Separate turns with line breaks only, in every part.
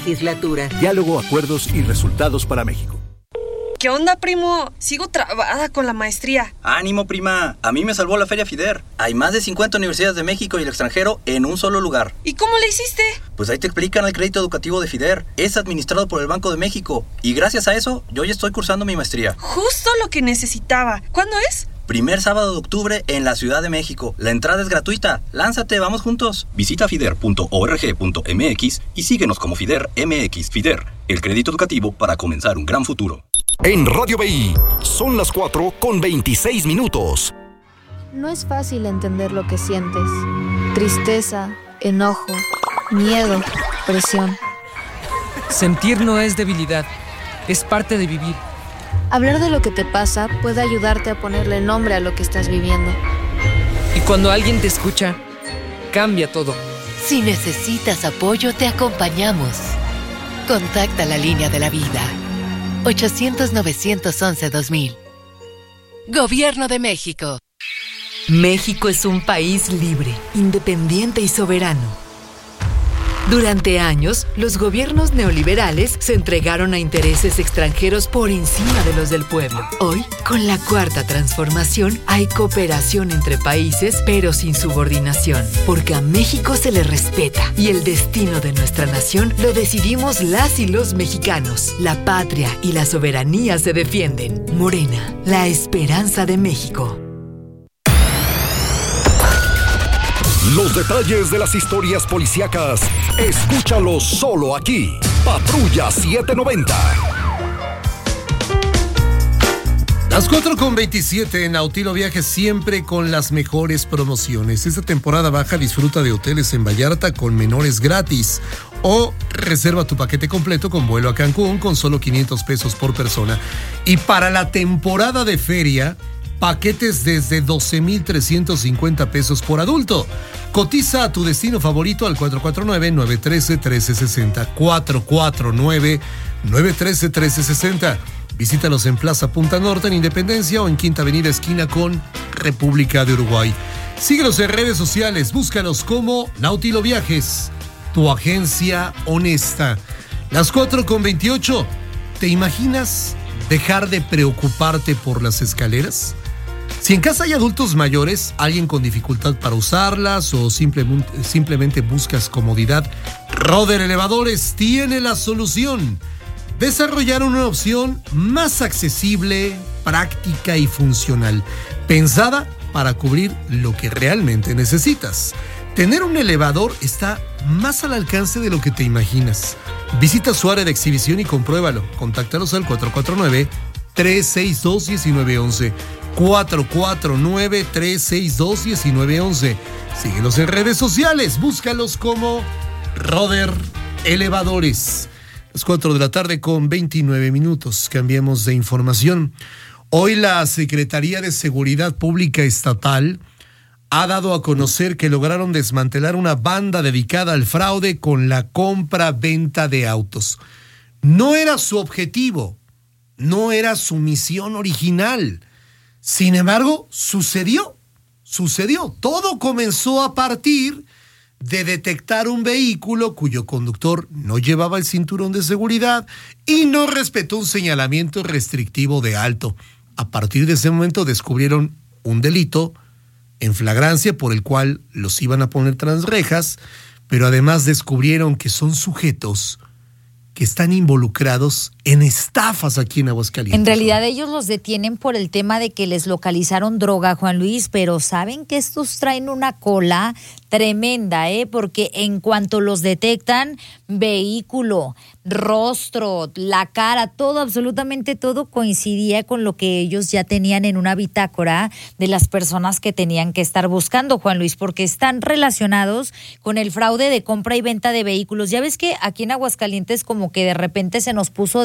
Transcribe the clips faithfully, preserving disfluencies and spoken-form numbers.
Legislatura.
Diálogo, acuerdos y resultados para México.
¿Qué onda, primo? Sigo trabada con la maestría.
¡Ánimo, prima! A mí me salvó la Feria FIDER. Hay más de cincuenta universidades de México y el extranjero en un solo lugar.
¿Y cómo le hiciste?
Pues ahí te explican el crédito educativo de FIDER. Es administrado por el Banco de México. Y gracias a eso, yo ya estoy cursando mi maestría.
Justo lo que necesitaba. ¿Cuándo es?
Primer sábado de octubre en la Ciudad de México. La entrada es gratuita. Lánzate, vamos juntos. Visita fider punto org punto m x y síguenos como FIDER M X. FIDER, el crédito educativo para comenzar un gran futuro.
En Radio B I, son las cuatro con veintiséis minutos.
No es fácil entender lo que sientes. Tristeza, enojo, miedo, presión.
Sentir no es debilidad, es parte de vivir.
Hablar de lo que te pasa puede ayudarte a ponerle nombre a lo que estás viviendo.
Y cuando alguien te escucha, cambia todo.
Si necesitas apoyo, te acompañamos. Contacta la línea de la vida. ochocientos, novecientos once, dos mil. Gobierno de México.
México es un país libre, independiente y soberano. Durante años, los gobiernos neoliberales se entregaron a intereses extranjeros por encima de los del pueblo. Hoy, con la Cuarta Transformación, hay cooperación entre países, pero sin subordinación, porque a México se le respeta y el destino de nuestra nación lo decidimos las y los mexicanos. La patria y la soberanía se defienden. Morena, la esperanza de México.
Los detalles de las historias policíacas, escúchalos solo aquí. Patrulla setecientos noventa.
Las cuatro con veintisiete en Nautilo Viajes, siempre con las mejores promociones. Esta temporada baja disfruta de hoteles en Vallarta con menores gratis. O reserva tu paquete completo con vuelo a Cancún con solo quinientos pesos por persona. Y para la temporada de feria, paquetes desde doce mil trescientos cincuenta pesos por adulto. Cotiza a tu destino favorito al cuatro cuatro nueve, nueve uno tres, uno tres seis cero. cuatro cuatro nueve, nueve uno tres, uno tres seis cero. Visítalos en Plaza Punta Norte en Independencia o en Quinta Avenida esquina con República de Uruguay. Síguelos en redes sociales, búscalos como Nautilo Viajes, tu agencia honesta. Las cuatro con veintiocho. ¿Te imaginas dejar de preocuparte por las escaleras? Si en casa hay adultos mayores, alguien con dificultad para usarlas o simplemente, simplemente buscas comodidad, Roder Elevadores tiene la solución. Desarrollar una opción más accesible, práctica y funcional, pensada para cubrir lo que realmente necesitas. Tener un elevador está más al alcance de lo que te imaginas. Visita su área de exhibición y compruébalo. Contáctalos al cuatro cuatro nueve, tres seis dos, uno nueve uno uno. cuatro cuatro nueve, tres seis dos, uno nueve uno uno. Síguelos en redes sociales. Búscalos como Roder Elevadores. Las cuatro de la tarde con veintinueve minutos. Cambiemos de información. Hoy la Secretaría de Seguridad Pública Estatal ha dado a conocer que lograron desmantelar una banda dedicada al fraude con la compra-venta de autos. No era su objetivo, no era su misión original. Sin embargo, sucedió, sucedió. Todo comenzó a partir de detectar un vehículo cuyo conductor no llevaba el cinturón de seguridad y no respetó un señalamiento restrictivo de alto. A partir de ese momento descubrieron un delito en flagrancia por el cual los iban a poner tras rejas, pero además descubrieron que son sujetos que están involucrados en estafas aquí en Aguascalientes.
En realidad ellos los detienen por el tema de que les localizaron droga, Juan Luis, pero saben que estos traen una cola tremenda, ¿eh? Porque en cuanto los detectan, vehículo, rostro, la cara, todo, absolutamente todo coincidía con lo que ellos ya tenían en una bitácora de las personas que tenían que estar buscando, Juan Luis, porque están relacionados con el fraude de compra y venta de vehículos. Ya ves que aquí en Aguascalientes como que de repente se nos puso de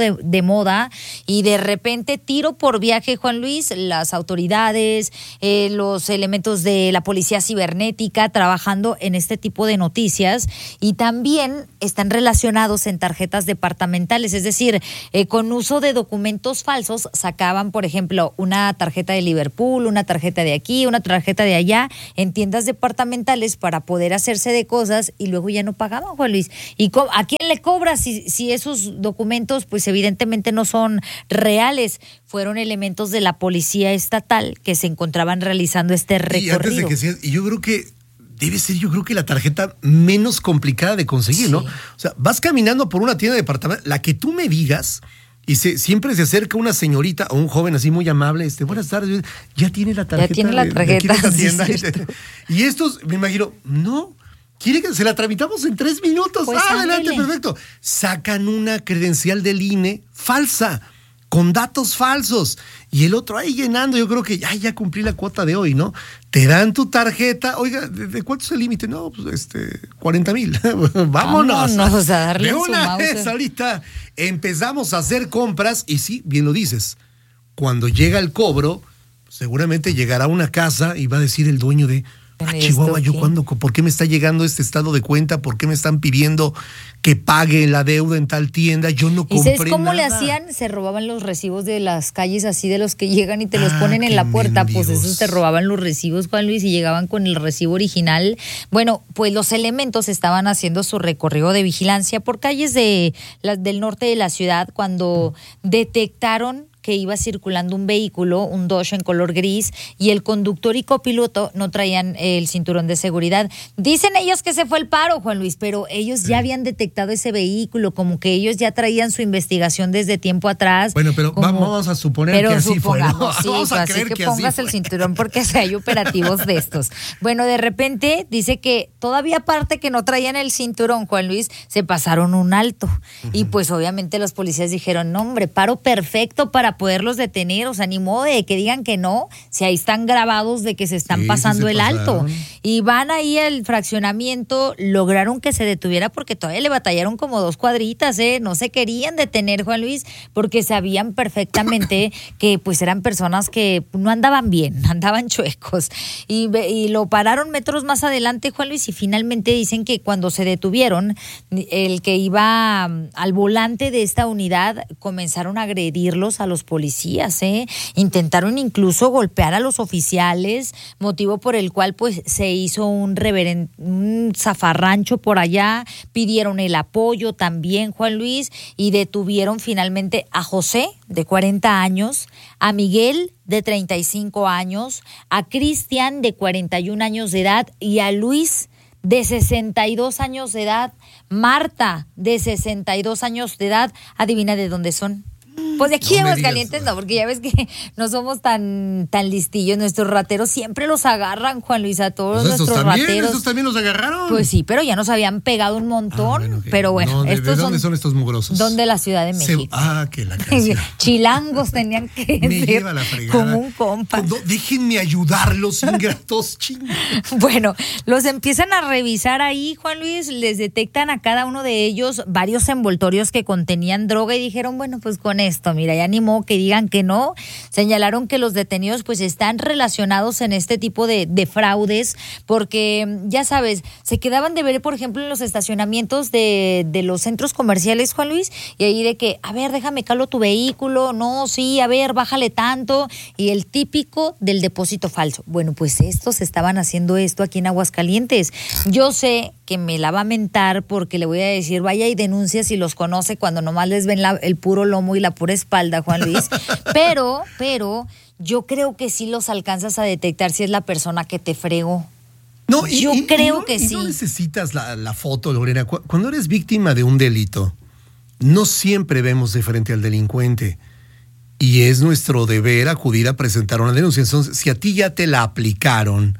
de, de moda y de repente tiro por viaje, Juan Luis, las autoridades, eh, los elementos de la policía cibernética trabajando en este tipo de noticias y también están relacionados en tarjetas departamentales, es decir, eh, con uso de documentos falsos sacaban, por ejemplo, una tarjeta de Liverpool, una tarjeta de aquí, una tarjeta de allá en tiendas departamentales para poder hacerse de cosas y luego ya no pagaban, Juan Luis. ¿Y a quién le cobra si, si esos documentos pues evidentemente no son reales? Fueron elementos de la policía estatal que se encontraban realizando este recorrido.
Y antes de que sea, y yo creo que debe ser, yo creo que la tarjeta menos complicada de conseguir, sí. ¿no? O sea, vas caminando por una tienda departamental, la que tú me digas, y se, siempre se acerca una señorita o un joven así muy amable, este, buenas tardes, ya tiene la tarjeta.
Ya tiene la tarjeta.
De, de tienda. Sí, y estos, me imagino, no, quiere que se la tramitamos en tres minutos. Pues ah, adelante, perfecto. Sacan una credencial del I N E falsa, con datos falsos. Y el otro ahí llenando, yo creo que ya, ya cumplí la cuota de hoy, ¿no? Te dan tu tarjeta, oiga, ¿de, de cuánto es el límite? No, pues este, cuarenta mil. Vámonos.
Vámonos a darle
de
su
una
mouse.
vez ahorita empezamos a hacer compras y sí, bien lo dices, cuando llega el cobro, seguramente llegará a una casa y va a decir el dueño de... Ah, Chihuahua, ¿yo cuándo? ¿Por qué me está llegando este estado de cuenta? ¿Por qué me están pidiendo que pague la deuda en tal tienda? Yo no compré nada.
¿Y sabes cómo le hacían? Se robaban los recibos de las calles así de los que llegan y te los ah, ponen en la puerta. Mendigos. Pues esos te robaban los recibos, Juan Luis, y llegaban con el recibo original. Bueno, pues los elementos estaban haciendo su recorrido de vigilancia por calles de la, del norte de la ciudad cuando detectaron que iba circulando un vehículo, un Dodge en color gris, y el conductor y copiloto no traían el cinturón de seguridad. Dicen ellos que se fue el paro, Juan Luis, pero ellos sí. ya habían detectado ese vehículo, como que ellos ya traían su investigación desde tiempo atrás.
Bueno, pero como, vamos a suponer
pero
que así fue, ¿no?
Sí,
vamos a
así
creer
que,
que
pongas
así
el
fue.
cinturón porque hay operativos de estos. Bueno, de repente dice que todavía aparte que no traían el cinturón, Juan Luis, se pasaron un alto. Uh-huh. Y pues obviamente los policías dijeron, no hombre, paro perfecto para poderlos detener, o sea, ni modo de que digan que no, si ahí están grabados de que se están sí, pasando sí se el pasaron. Alto. Y van ahí al fraccionamiento, lograron que se detuviera porque todavía le batallaron como dos cuadritas, ¿eh? No se querían detener, Juan Luis, porque sabían perfectamente que pues eran personas que no andaban bien, andaban chuecos. Y, y lo pararon metros más adelante, Juan Luis, y finalmente dicen que cuando se detuvieron, el que iba al volante de esta unidad comenzaron a agredirlos a los policías, ¿eh? Intentaron incluso golpear a los oficiales, motivo por el cual pues se hizo un reverend, un zafarrancho por allá, pidieron el apoyo también, Juan Luis, y detuvieron finalmente a José, de cuarenta años, a Miguel, de treinta y cinco años, a Cristian, de cuarenta y un años de edad, y a Luis, de sesenta y dos años de edad, Marta, de sesenta y dos años de edad. Adivina de dónde son. Pues de aquí no de Aguascalientes no, porque ya ves que no somos tan tan listillos. Nuestros rateros siempre los agarran, Juan Luis, a todos pues nuestros
también,
rateros.
¿Esos también los agarraron?
Pues sí, pero ya nos habían pegado un montón. Ah, bueno, okay. Pero bueno,
no, ¿de,
estos
¿de dónde
son,
son estos mugrosos?
Son de la Ciudad de México.
Se, ah, que la canción.
Chilangos tenían que
Me
ser
lleva la fregada.
Como un compa.
No, déjenme ayudarlos, ingratos chingos.
Bueno, los empiezan a revisar ahí, Juan Luis, les detectan a cada uno de ellos varios envoltorios que contenían droga y dijeron, bueno, pues con esto, mira, ya ni modo que digan que no. Señalaron que los detenidos pues están relacionados en este tipo de, de fraudes porque, ya sabes, se quedaban de ver, por ejemplo, en los estacionamientos de, de los centros comerciales, Juan Luis, y ahí de que, a ver, déjame calo tu vehículo, no, sí, a ver, bájale tanto, y el típico del depósito falso. Bueno, pues estos estaban haciendo esto aquí en Aguascalientes. Yo sé que me la va a mentar porque le voy a decir, vaya y denuncia si los conoce cuando nomás les ven la, el puro lomo y la pura espalda, Juan Luis. Pero, pero, yo creo que sí los alcanzas a detectar si es la persona que te fregó.
No, y,
yo
y,
creo
y no,
que
y
sí.
No necesitas la, la foto, Lorena. Cuando eres víctima de un delito, no siempre vemos de frente al delincuente. Y es nuestro deber acudir a presentar una denuncia. Entonces, si a ti ya te la aplicaron,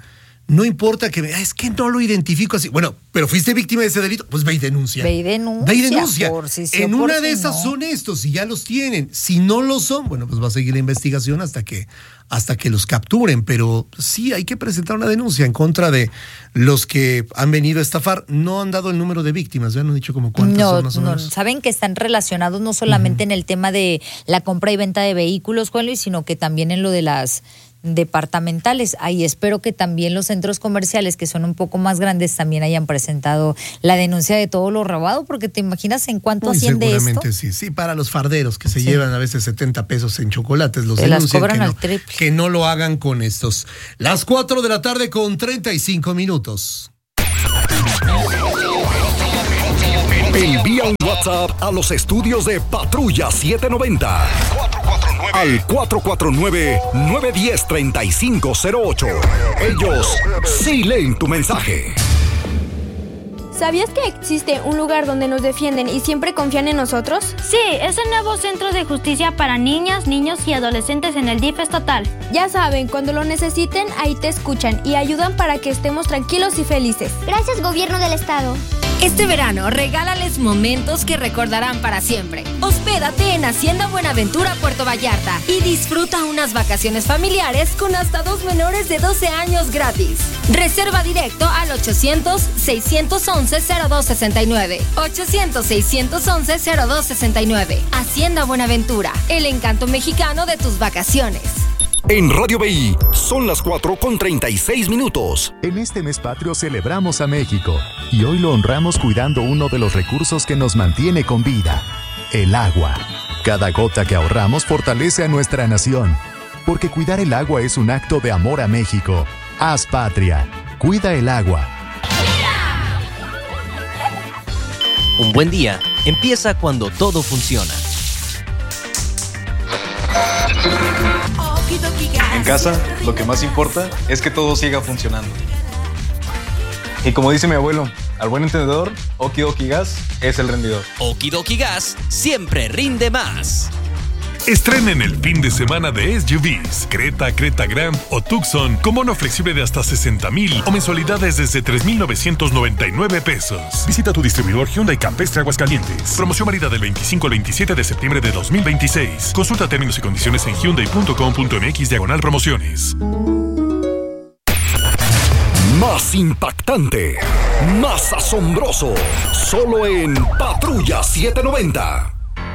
No importa que me, es que no lo identifico así. Bueno, pero fuiste víctima de ese delito, pues ve y denuncia.
Ve y denuncia.
Ve y denuncia.
Por si sí
en
o por
una
si
de esas
no.
son estos, si ya los tienen. Si no lo son, bueno, pues va a seguir la investigación hasta que, hasta que los capturen. Pero sí hay que presentar una denuncia en contra de los que han venido a estafar. No han dado el número de víctimas, ya no han dicho como cuántas
no,
son más o
no,
menos.
saben que están relacionados no solamente uh-huh. en el tema de la compra y venta de vehículos, Juan Luis, sino que también en lo de las departamentales. Ahí espero que también los centros comerciales, que son un poco más grandes, también hayan presentado la denuncia de todo lo robado, porque te imaginas en cuánto
Muy
asciende esto.
Seguramente sí, sí, para los farderos que se
sí.
llevan a veces setenta pesos en chocolates, los
Se
denuncian
las cobran
que,
al
no,
triple.
que no lo hagan con estos. Las cuatro de la tarde con treinta y cinco minutos.
Envía un WhatsApp a los estudios de Patrulla setecientos noventa al cuatro cuatro nueve, nueve uno cero, tres cinco cero ocho. Ellos sí leen tu mensaje.
¿Sabías que existe un lugar donde nos defienden y siempre confían en nosotros?
Sí, es el nuevo Centro de Justicia para Niñas, Niños y Adolescentes en el D I F estatal.
Ya saben, cuando lo necesiten, ahí te escuchan y ayudan para que estemos tranquilos y felices.
Gracias, Gobierno del Estado.
Este verano, regálales momentos que recordarán para siempre. Hospédate en Hacienda Buenaventura, Puerto Vallarta y disfruta unas vacaciones familiares con hasta dos menores de doce años gratis. Reserva directo al ochocientos, seiscientos once, cero dos sesenta y nueve. ochocientos, seiscientos once, cero dos sesenta y nueve. Hacienda Buenaventura, el encanto mexicano de tus vacaciones.
En Radio B I son las cuatro con treinta y seis minutos.
En este mes patrio celebramos a México y hoy lo honramos cuidando uno de los recursos que nos mantiene con vida, el agua. Cada gota que ahorramos fortalece a nuestra nación, porque cuidar el agua es un acto de amor a México. Haz patria, cuida el agua.
Un buen día empieza cuando todo funciona.
En casa, lo que más importa es que todo siga funcionando. Y como dice mi abuelo, al buen entendedor, Okidoki Gas es el rendidor.
Okidoki Gas siempre rinde más.
Estrenen el fin de semana de S U Vs, Creta, Creta Grand o Tucson con bono flexible de hasta sesenta mil o mensualidades desde tres mil novecientos noventa y nueve pesos. Visita tu distribuidor Hyundai Campestre Aguascalientes. Promoción válida del veinticinco al veintisiete de septiembre de dos mil veintiséis. Consulta términos y condiciones en hyundai punto com punto m x diagonal promociones.
Más impactante, más asombroso, solo en Patrulla setecientos noventa.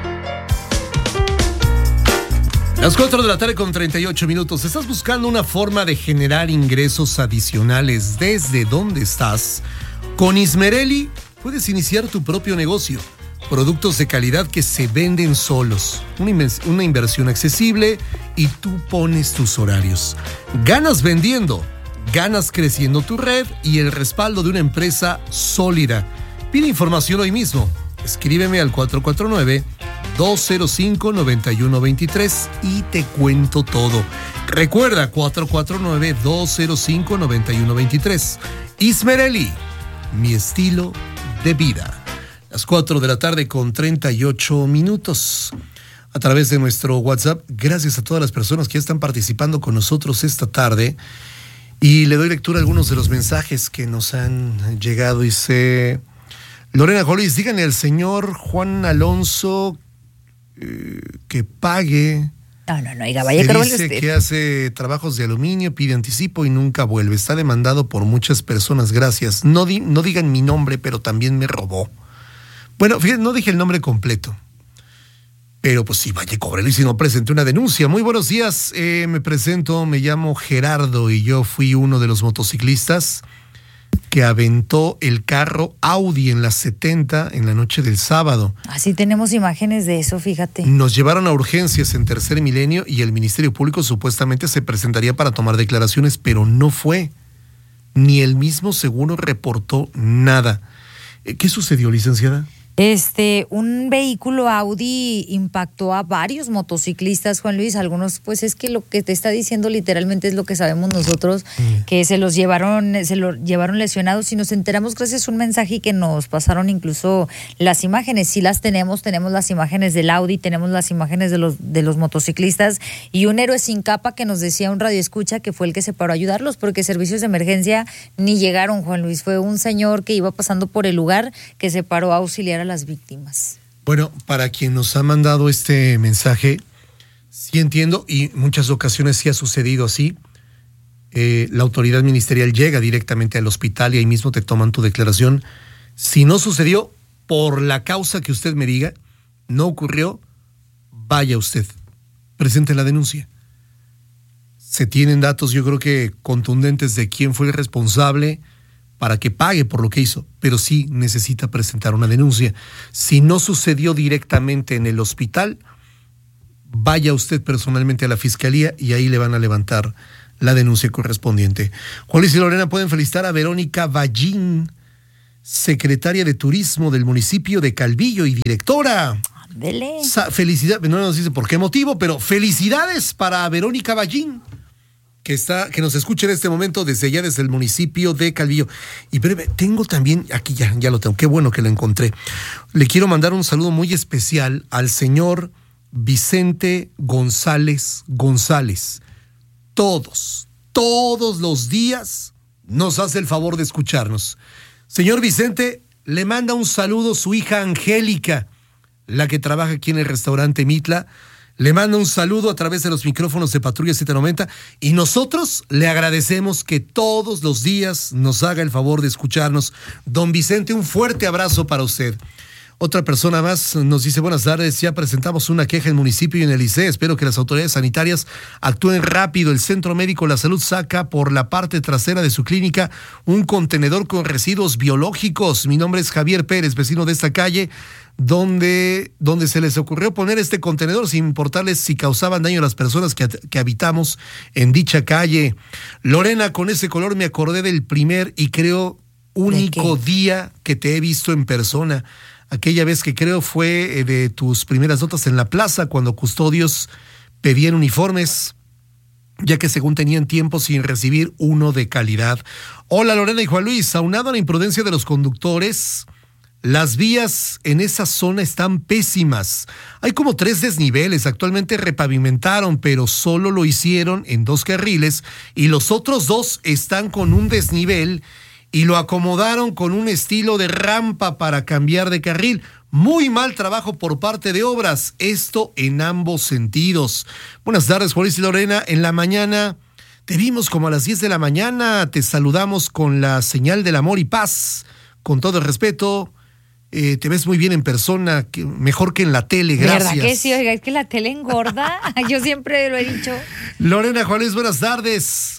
Las cuatro de la tarde con treinta y ocho minutos. ¿Estás buscando una forma de generar ingresos adicionales desde donde estás? Con Ismerelli puedes iniciar tu propio negocio. Productos de calidad que se venden solos. Una, invers- una inversión accesible y tú pones tus horarios. Ganas vendiendo, ganas creciendo tu red y el respaldo de una empresa sólida. Pide información hoy mismo. Escríbeme al cuatro cuatro nueve, dos cero cinco, nueve uno dos tres y te cuento todo. Recuerda, cuatro cuatro nueve, dos cero cinco, nueve uno dos tres. Ismerelli, mi estilo de vida. Las cuatro de la tarde con treinta y ocho minutos. A través de nuestro WhatsApp, gracias a todas las personas que ya están participando con nosotros esta tarde. Y le doy lectura a algunos de los mensajes que nos han llegado. Dice Lorena Jolis, díganle al señor Juan Alonso eh, que pague.
No, no, no, oiga, vaya
Se
que
dice que hace trabajos de aluminio, pide anticipo y nunca vuelve. Está demandado por muchas personas, gracias. No, di, no digan mi nombre, pero también me robó. Bueno, fíjense, no dije el nombre completo. Pero pues sí, vaya, cóbrelo y si no presenté una denuncia. Muy buenos días, eh, me presento, me llamo Gerardo y yo fui uno de los motociclistas que aventó el carro Audi en las setenta en la noche del sábado.
Así tenemos imágenes de eso, fíjate.
Nos llevaron a urgencias en Tercer Milenio y el Ministerio Público supuestamente se presentaría para tomar declaraciones, pero no fue. Ni el mismo seguro reportó nada. ¿Qué sucedió, licenciada?
Este, un vehículo Audi impactó a varios motociclistas, Juan Luis. Algunos, pues es que lo que te está diciendo literalmente es lo que sabemos nosotros, mm. que se los llevaron, se lo llevaron lesionados, y nos enteramos gracias a un mensaje que nos pasaron incluso las imágenes. Sí las tenemos, tenemos las imágenes del Audi, tenemos las imágenes de los, de los motociclistas, y un héroe sin capa que nos decía un radioescucha que fue el que se paró a ayudarlos, porque servicios de emergencia ni llegaron, Juan Luis. Fue un señor que iba pasando por el lugar que se paró a auxiliar a las víctimas.
Bueno, para quien nos ha mandado este mensaje, sí entiendo, y muchas ocasiones sí ha sucedido así. Eh, la autoridad ministerial llega directamente al hospital y ahí mismo te toman tu declaración. Si no sucedió por la causa que usted me diga, no ocurrió, vaya usted, presente la denuncia. Se tienen datos, yo creo que contundentes, de quién fue el responsable para que pague por lo que hizo, pero sí necesita presentar una denuncia. Si no sucedió directamente en el hospital, vaya usted personalmente a la fiscalía y ahí le van a levantar la denuncia correspondiente. Juan Luis y Lorena pueden felicitar a Verónica Ballín, secretaria de Turismo del municipio de Calvillo y directora.
Dele.
Felicidades, no nos dice por qué motivo, pero felicidades para Verónica Ballín, que está, que nos escucha en este momento desde allá, desde el municipio de Calvillo. Y breve, tengo también, aquí ya, ya lo tengo, qué bueno que lo encontré. Le quiero mandar un saludo muy especial al señor Vicente González González. Todos, todos los días nos hace el favor de escucharnos. Señor Vicente, le manda un saludo su hija Angélica, la que trabaja aquí en el restaurante Mitla. Le manda un saludo a través de los micrófonos de Patrulla setecientos noventa, y nosotros le agradecemos que todos los días nos haga el favor de escucharnos. Don Vicente, un fuerte abrazo para usted. Otra persona más nos dice: buenas tardes, ya presentamos una queja en el municipio y en el I C E. Espero que las autoridades sanitarias actúen rápido. El Centro Médico La Salud saca por la parte trasera de su clínica un contenedor con residuos biológicos. Mi nombre es Javier Pérez, vecino de esta calle, donde, donde se les ocurrió poner este contenedor sin importarles si causaban daño a las personas que, que habitamos en dicha calle. Lorena, con ese color me acordé del primer y creo único día que te he visto en persona. Aquella vez que creo fue de tus primeras notas en la plaza, cuando custodios pedían uniformes, ya que según tenían tiempo sin recibir uno de calidad. Hola Lorena y Juan Luis, aunado a la imprudencia de los conductores, las vías en esa zona están pésimas. Hay como tres desniveles, actualmente repavimentaron, pero solo lo hicieron en dos carriles y los otros dos están con un desnivel y lo acomodaron con un estilo de rampa para cambiar de carril. Muy mal trabajo por parte de obras, esto en ambos sentidos. Buenas tardes, Juan Luis y Lorena. En la mañana te vimos como a las diez de la mañana, te saludamos con la señal del amor y paz. Con todo el respeto, eh, te ves muy bien en persona, que, mejor que en la tele, gracias.
¿Verdad que sí? Oiga, es que la tele engorda. Yo siempre lo he dicho.
Lorena, Juan Luis, buenas tardes.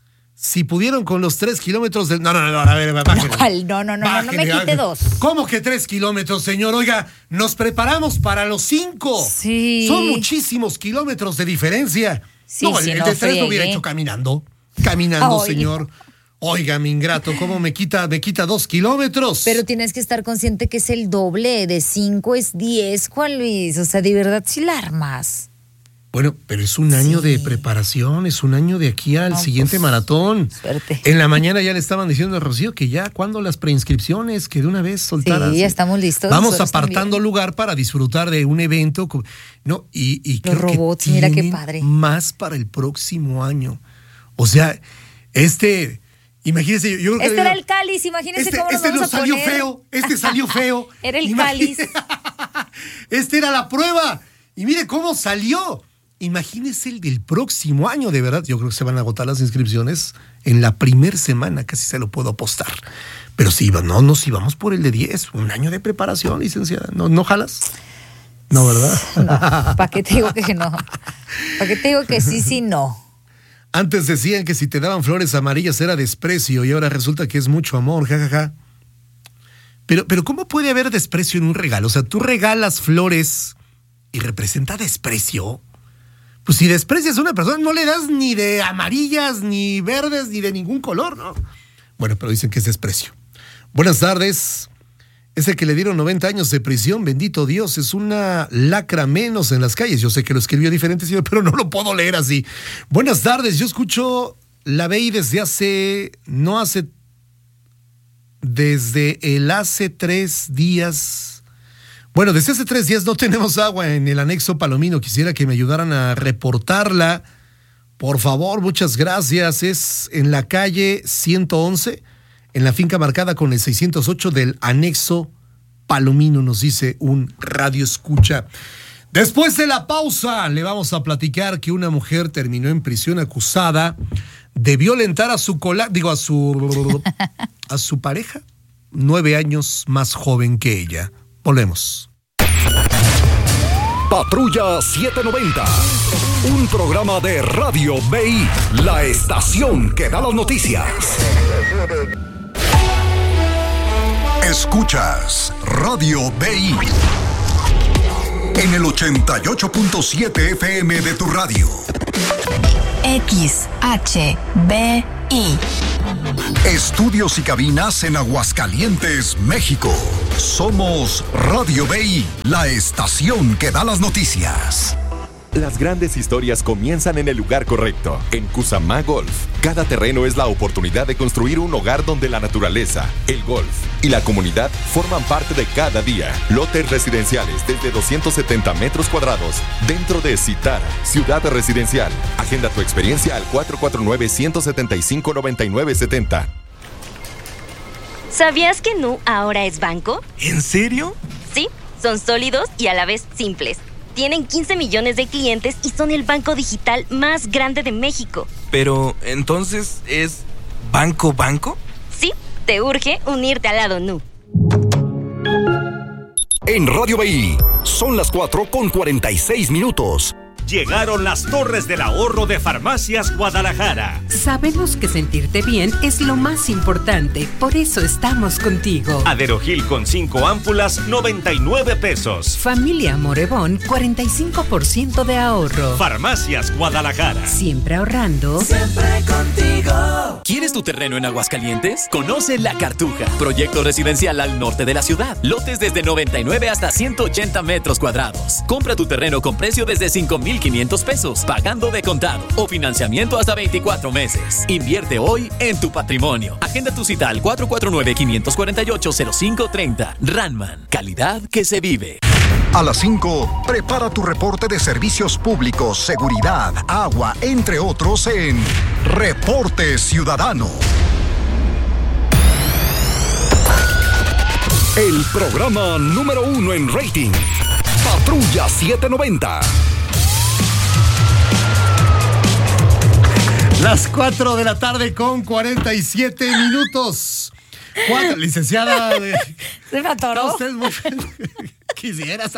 Si pudieron con los tres kilómetros del... No, no, no, a ver, bájale.
No, no, no, no, no me quite dos.
¿Cómo que tres kilómetros, señor? Oiga, nos preparamos para los cinco.
Sí.
Son muchísimos kilómetros de diferencia.
Sí,
no,
sí,
el
no
de tres lo hubiera
friegue.
hecho caminando. Caminando,
Ay.
señor. Oiga, mi ingrato, ¿cómo me quita, me quita dos kilómetros?
Pero tienes que estar consciente que es el doble. De cinco es diez, Juan Luis. O sea, de verdad, si la armas.
Bueno, pero es un año sí. de preparación, es un año de aquí al no, siguiente pues, maratón.
Suerte.
En la mañana ya le estaban diciendo a Rocío que ya, ¿cuándo las preinscripciones? Que de una vez soltaran.
Sí, ya estamos listos.
Vamos apartando también lugar para disfrutar de un evento. No, y, y
Los
creo
robots,
que
mira qué
tienen
padre.
Más para el próximo año. O sea, este... Imagínese, yo creo que
este era el cáliz, imagínese
este,
cómo nos
este
vamos
no
a
salió
poner.
feo, este salió feo.
Era el
Imagínese.
cáliz.
Este era la prueba. Y mire cómo salió. Imagínese el del próximo año, de verdad. Yo creo que se van a agotar las inscripciones en la primer semana, casi se lo puedo apostar. Pero sí, no, no, si vamos por el de diez, un año de preparación, licenciada. ¿No, no jalas? No, ¿verdad?
No, ¿para qué te digo que no? ¿Para qué te digo que sí, sí, no?
Antes decían que si te daban flores amarillas era desprecio y ahora resulta que es mucho amor, jajaja. Ja, ja. Pero, pero ¿cómo puede haber desprecio en un regalo? O sea, tú regalas flores y representa desprecio. Pues si desprecias a una persona, no le das ni de amarillas, ni verdes, ni de ningún color, ¿no? Bueno, pero dicen que es desprecio. Buenas tardes. Ese que le dieron noventa años de prisión, bendito Dios, es una lacra menos en las calles. Yo sé que lo escribió diferente, señor, pero no lo puedo leer así. Buenas tardes, yo escucho la B I desde hace, no hace, desde el hace tres días. Bueno, desde hace tres días no tenemos agua en el anexo Palomino. Quisiera que me ayudaran a reportarla. Por favor, muchas gracias. Es en la calle ciento once. En la finca marcada con el seiscientos ocho del anexo Palomino, nos dice un radio escucha. Después de la pausa, le vamos a platicar que una mujer terminó en prisión acusada de violentar a su cola, digo, a su a su pareja, nueve años más joven que ella. Volvemos.
Patrulla setecientos noventa, un programa de Radio B I, la estación que da las noticias.
Escuchas Radio B I en el ochenta y ocho punto siete F M de tu radio.
X H B I.
Estudios y cabinas en Aguascalientes, México. Somos Radio B I, la estación que da las noticias.
Las grandes historias comienzan en el lugar correcto, en Cusamá Golf. Cada terreno es la oportunidad de construir un hogar donde la naturaleza, el golf y la comunidad forman parte de cada día. Lotes residenciales desde doscientos setenta metros cuadrados dentro de Citara, ciudad residencial. Agenda tu experiencia al cuatro cuatro nueve, uno siete cinco, nueve nueve siete cero.
¿Sabías que Nu ahora es banco?
¿En serio?
Sí, son sólidos y a la vez simples. Tienen quince millones de clientes y son el banco digital más grande de México.
Pero, ¿entonces es banco banco?
Sí, te urge unirte al lado Nu.
En Radio B I son las cuatro con cuarenta y seis minutos.
Llegaron las torres del ahorro de Farmacias Guadalajara.
Sabemos que sentirte bien es lo más importante, por eso estamos contigo.
Aderogil con cinco ámpulas, noventa y nueve pesos.
Familia Morevón, cuarenta y cinco por ciento de ahorro.
Farmacias Guadalajara.
Siempre ahorrando.
Siempre contigo.
¿Quieres tu terreno en Aguascalientes? Conoce La Cartuja, proyecto residencial al norte de la ciudad. Lotes desde noventa y nueve hasta ciento ochenta metros cuadrados. Compra tu terreno con precio desde cinco mil quinientos pesos, pagando de contado o financiamiento hasta veinticuatro meses. Invierte hoy en tu patrimonio. Agenda tu cita al cuatro cuatro nueve, cinco cuatro ocho, cero cinco tres cero. Ranman, calidad que se vive.
A las cinco, prepara tu reporte de servicios públicos, seguridad, agua, entre otros en Reporte Ciudadano.
El programa número uno en rating. Patrulla setecientos noventa.
Las cuatro de la tarde con cuarenta y siete minutos. Cuatro, licenciada. De...
Se me atoró.
Usted muy... Quisieras.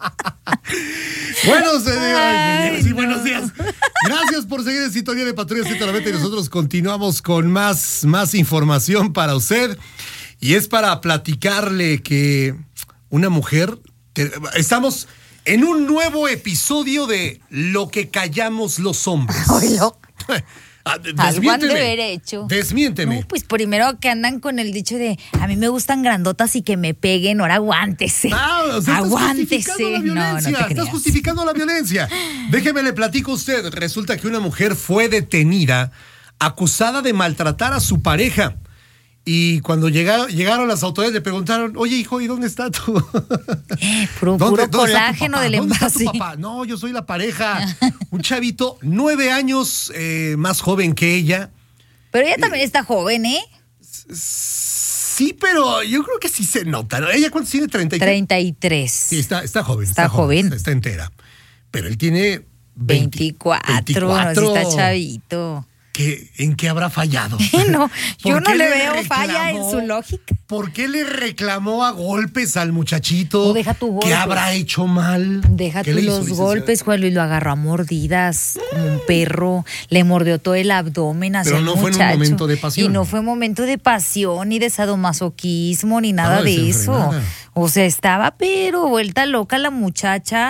Buenos días. Sí, buenos días. Gracias por seguir en sintonía de Patrulla setecientos noventa y nosotros continuamos con más, más información para usted. Y es para platicarle que una mujer... Estamos en un nuevo episodio de Lo que callamos los hombres.
Oilo.
Ah,
algo han de haber hecho.
Desmiénteme.
No, pues primero que andan con el dicho de a mí me gustan grandotas y que me peguen, ahora aguántese.
Ah, o sea,
aguántese.
Estás justificando la violencia.
No, no te
estás justificando la violencia. Déjeme le platico a usted. Resulta que una mujer fue detenida acusada de maltratar a su pareja. Y cuando llegaron, llegaron las autoridades le preguntaron, oye hijo, ¿y dónde está tu?
Eh, puro,
¿Dónde,
puro
¿dónde
colágeno del
¿Dónde
envase.
está tu papá? No, yo soy la pareja. Un chavito, nueve años eh, más joven que ella.
Pero ella también eh, está joven, ¿eh?
Sí, pero yo creo que sí se nota, ¿no? ¿Ella cuántos tiene? ¿treinta y tres?
treinta y tres.
Sí, está, está joven.
Está,
está
joven.
Está, está entera. Pero él tiene veinte,
veinticuatro.
veinticuatro.
No, sí está chavito.
¿Qué, ¿En qué habrá fallado?
No, yo no le veo reclamó, falla en su lógica.
¿Por qué le reclamó a golpes al muchachito?
No, deja tu golpe.
¿Qué habrá hecho mal?
Deja tú los golpes, Juan Luis, lo agarró a mordidas como un perro, le mordió todo el abdomen hacia el muchacho.
Pero no fue en un momento de pasión.
Y no fue momento de pasión, ni de sadomasoquismo, ni nada de eso. O sea, estaba pero vuelta loca la muchacha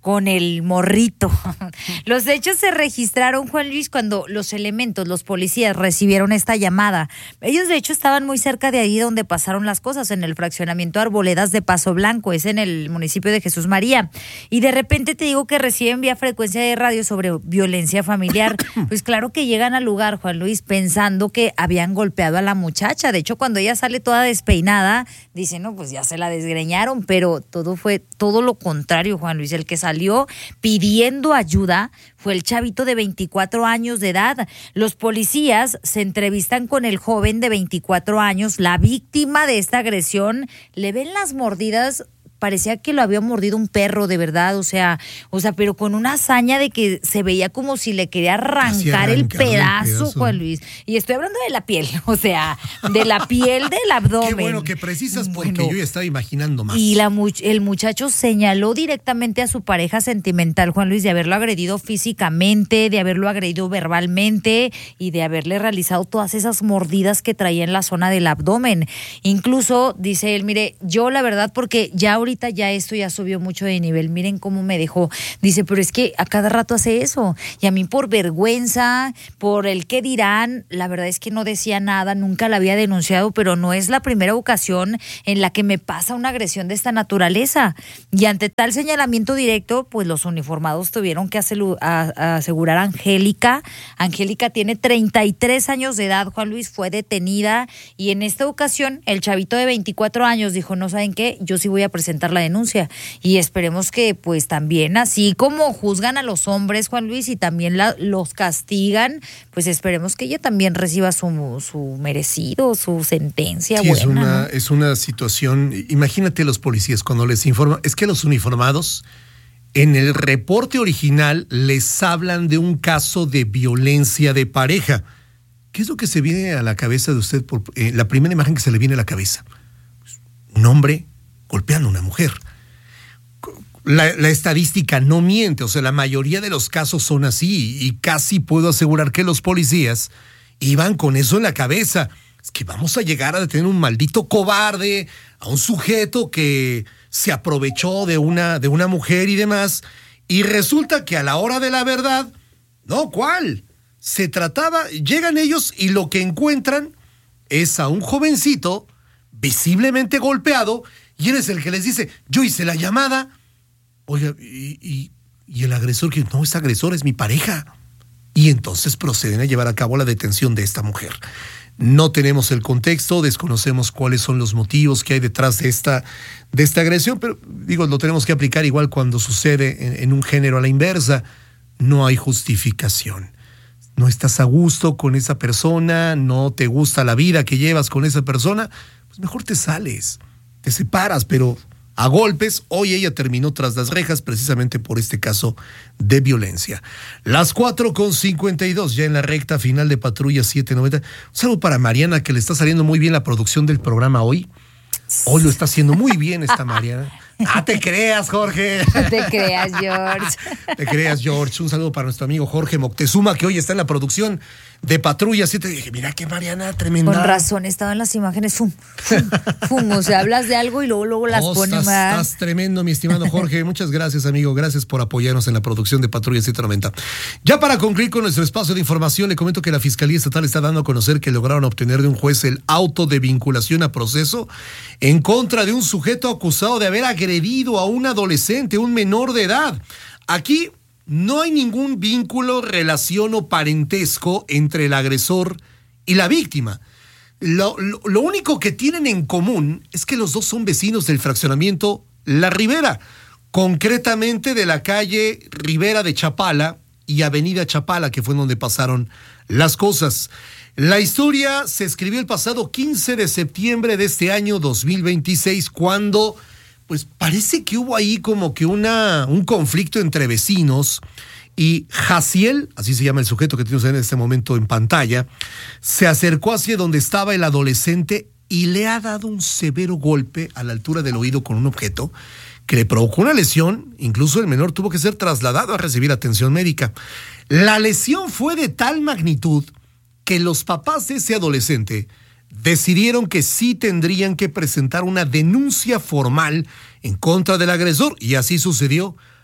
con el morrito. Los hechos se registraron, Juan Luis, cuando los elementos, los policías recibieron esta llamada. Ellos de hecho estaban muy cerca de ahí donde pasaron las cosas, en el fraccionamiento Arboledas de Paso Blanco, es en el municipio de Jesús María. Y de repente te digo que reciben vía frecuencia de radio sobre violencia familiar. Pues claro que llegan al lugar, Juan Luis, pensando que habían golpeado a la muchacha. De hecho, cuando ella sale toda despeinada, dicen, no, pues ya se la desgreñaron, pero todo fue todo lo contrario, Juan Luis. El que salió pidiendo ayuda fue el chavito de veinticuatro años de edad. Los policías se entrevistan con el joven de veinticuatro años, la víctima de esta agresión. Le ven las mordidas, parecía que lo había mordido un perro, de verdad, o sea, o sea, pero con una hazaña de que se veía como si le quería arrancar el pedazo, el pedazo, Juan Luis. Y estoy hablando de la piel, o sea, de la piel del abdomen.
Qué bueno que precisas, porque bueno, yo ya estaba imaginando más.
Y la, el muchacho señaló directamente a su pareja sentimental, Juan Luis, de haberlo agredido físicamente, de haberlo agredido verbalmente y de haberle realizado todas esas mordidas que traía en la zona del abdomen. Incluso, dice él, mire, yo la verdad, porque ya ahorita ya esto ya subió mucho de nivel, miren cómo me dejó. Dice, pero es que a cada rato hace eso. Y a mí por vergüenza, por el qué dirán, la verdad es que no decía nada, nunca la había denunciado, pero no es la primera ocasión en la que me pasa una agresión de esta naturaleza. Y ante tal señalamiento directo, pues los uniformados tuvieron que asegurar a Angélica. Angélica tiene treinta y tres años de edad, Juan Luis, fue detenida y en esta ocasión el chavito de veinticuatro años dijo, no saben qué, yo sí voy a presentar la denuncia y esperemos que pues también así como juzgan a los hombres, Juan Luis, y también la, los castigan, pues esperemos que ella también reciba su, su merecido, su sentencia.
Sí,
buena,
es una,
¿no?
es una situación, imagínate los policías cuando les informan, es que los uniformados en el reporte original les hablan de un caso de violencia de pareja. ¿Qué es lo que se viene a la cabeza de usted? Por, eh, la primera imagen que se le viene a la cabeza, un hombre golpeando a una mujer. La, la estadística no miente, o sea, la mayoría de los casos son así y casi puedo asegurar que los policías iban con eso en la cabeza. Es que vamos a llegar a tener un maldito cobarde, a un sujeto que se aprovechó de una, de una mujer y demás, y resulta que a la hora de la verdad, no, ¿cuál? Se trataba, llegan ellos y lo que encuentran es a un jovencito visiblemente golpeado. Y él es el que les dice, yo hice la llamada. Oiga, y, y, y el agresor, que no es agresor, es mi pareja. Y entonces proceden a llevar a cabo la detención de esta mujer. No tenemos el contexto, desconocemos cuáles son los motivos que hay detrás de esta, de esta agresión, pero digo, lo tenemos que aplicar igual cuando sucede en, en un género a la inversa. No hay justificación. No estás a gusto con esa persona, no te gusta la vida que llevas con esa persona, pues mejor te sales. Te separas, pero a golpes. Hoy ella terminó tras las rejas precisamente por este caso de violencia. Las cuatro con cincuenta y dos, ya en la recta final de Patrulla setecientos noventa. Un saludo para Mariana, que le está saliendo muy bien la producción del programa hoy. Hoy lo está haciendo muy bien esta Mariana. Ah, te creas, Jorge.
Te creas, George.
Te creas, George. Un saludo para nuestro amigo Jorge Moctezuma, que hoy está en la producción de Patrulla siete. Dije, mira qué Mariana tremenda.
Con razón, estaba en las imágenes. Fum, fum, fum. O sea, hablas de algo y luego, luego las
oh,
pones
estás,
más.
Estás tremendo, mi estimado Jorge. Muchas gracias, amigo. Gracias por apoyarnos en la producción de Patrulla setecientos noventa. Ya para concluir con nuestro espacio de información, le comento que la Fiscalía Estatal está dando a conocer que lograron obtener de un juez el auto de vinculación a proceso en contra de un sujeto acusado de haber agredido a un adolescente, un menor de edad. Aquí no hay ningún vínculo, relación o parentesco entre el agresor y la víctima. Lo, lo, lo único que tienen en común es que los dos son vecinos del fraccionamiento La Ribera, concretamente de la calle Ribera de Chapala y Avenida Chapala, que fue donde pasaron las cosas. La historia se escribió el pasado quince de septiembre de este año dos mil veintiséis, cuando pues parece que hubo ahí como que una, un conflicto entre vecinos y Jaciel, así se llama el sujeto que tenemos en este momento en pantalla, se acercó hacia donde estaba el adolescente y le ha dado un severo golpe a la altura del oído con un objeto que le provocó una lesión. Incluso el menor tuvo que ser trasladado a recibir atención médica. La lesión fue de tal magnitud que los papás de ese adolescente decidieron que sí tendrían que presentar una denuncia formal en contra del agresor, y así sucedió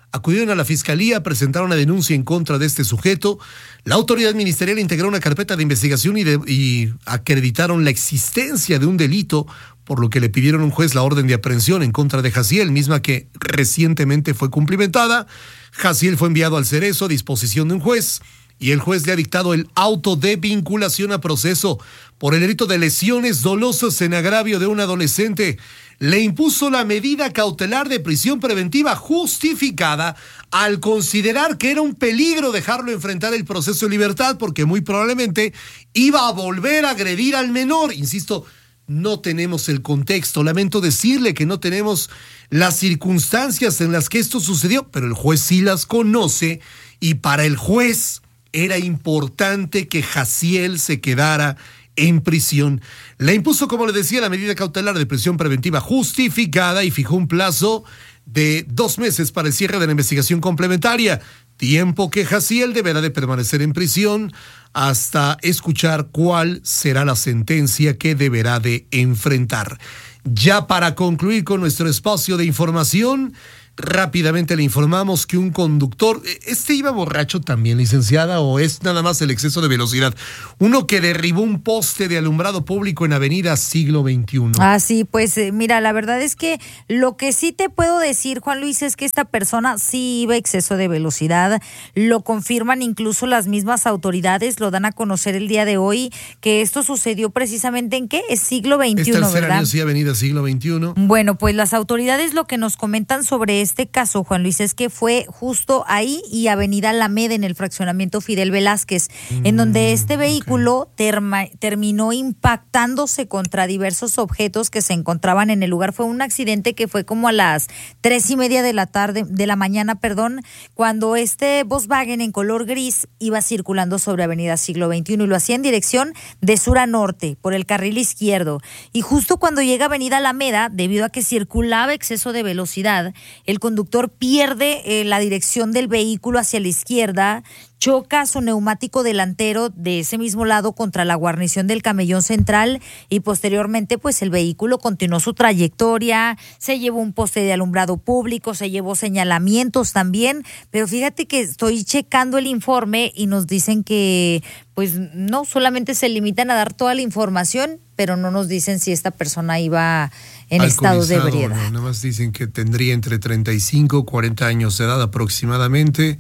acudieron a la fiscalía, presentaron una denuncia en contra de este sujeto. La autoridad ministerial integró una carpeta de investigación y, de, y acreditaron la existencia de un delito, por lo que le pidieron a un juez la orden de aprehensión en contra de Jaciel, misma que recientemente fue cumplimentada. Jaciel fue enviado al Cerezo a disposición de un juez y el juez le ha dictado el auto de vinculación a proceso por el delito de lesiones dolosas en agravio de un adolescente. Le impuso la medida cautelar de prisión preventiva justificada al considerar que era un peligro dejarlo enfrentar el proceso de libertad porque muy probablemente iba a volver a agredir al menor. Insisto, no tenemos el contexto. Lamento decirle que no tenemos las circunstancias en las que esto sucedió, pero el juez sí las conoce y para el juez era importante que Jaciel se quedara en prisión. Le impuso, como le decía, la medida cautelar de prisión preventiva justificada y fijó un plazo de dos meses para el cierre de la investigación complementaria, tiempo que Jaciel deberá de permanecer en prisión hasta escuchar cuál será la sentencia que deberá de enfrentar. Ya para concluir con nuestro espacio de información, rápidamente le informamos que un conductor, ¿este iba borracho también, licenciada, o es nada más el exceso de velocidad? Uno que derribó un poste de alumbrado público en Avenida Siglo veintiuno.
Ah, sí, pues eh, mira, la verdad es que lo que sí te puedo decir, Juan Luis, es que esta persona sí iba a exceso de velocidad. Lo confirman incluso las mismas autoridades, lo dan a conocer el día de hoy, que esto sucedió precisamente en ¿qué? Es Siglo veintiuno,
es tercer
¿verdad?
año, sí, Avenida Siglo veintiuno.
Bueno, pues las autoridades lo que nos comentan sobre este caso, Juan Luis, es que fue justo ahí y Avenida Alameda, en el fraccionamiento Fidel Velázquez, mm, en donde este vehículo okay. terma, terminó impactándose contra diversos objetos que se encontraban en el lugar. Fue un accidente que fue como a las tres y media de la tarde, de la mañana, perdón, cuando este Volkswagen en color gris iba circulando sobre Avenida Siglo veintiuno y lo hacía en dirección de sur a norte, por el carril izquierdo. Y justo cuando llega a Avenida Alameda, debido a que circulaba exceso de velocidad, el conductor pierde eh, la dirección del vehículo hacia la izquierda, choca su neumático delantero de ese mismo lado contra la guarnición del camellón central y posteriormente pues el vehículo continuó su trayectoria, se llevó un poste de alumbrado público, se llevó señalamientos también, pero fíjate que estoy checando el informe y nos dicen que pues no, solamente se limitan a dar toda la información, pero no nos dicen si esta persona iba en estado de ebriedad.
No, nada más dicen que tendría entre treinta y cinco y cuarenta años de edad aproximadamente.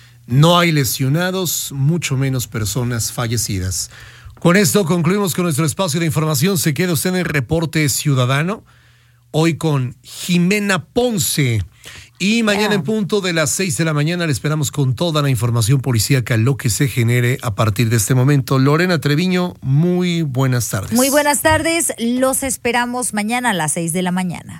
No hay lesionados, mucho menos personas fallecidas. Con esto concluimos con nuestro espacio de información. Se queda usted en el Reporte Ciudadano, hoy con Jimena Ponce. Y mañana yeah. en punto de las seis de la mañana le esperamos con toda la información policíaca, lo que se genere a partir de este momento. Lorena Treviño, muy buenas tardes.
Muy buenas tardes, los esperamos mañana a las seis de la mañana.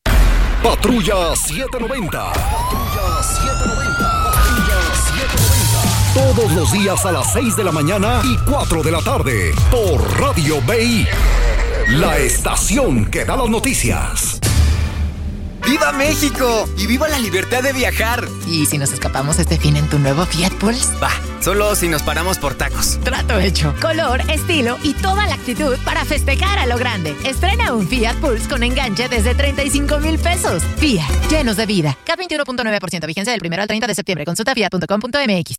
Patrulla setecientos noventa. Patrulla setecientos noventa. Patrulla setecientos noventa. Todos los días a las seis de la mañana y cuatro de la tarde por Radio B I, la estación que da las noticias.
¡Viva México! ¡Y viva la libertad de viajar!
¿Y si nos escapamos este fin en tu nuevo Fiat Pulse?
Va, solo si nos paramos por tacos.
Trato hecho. Color, estilo y toda la actitud para festejar a lo grande. Estrena un Fiat Pulse con enganche desde treinta y cinco mil pesos. Fiat, llenos de vida. K veintiuno punto nueve por ciento, vigencia del primero al treinta de septiembre. Consulta fiat punto com punto m x.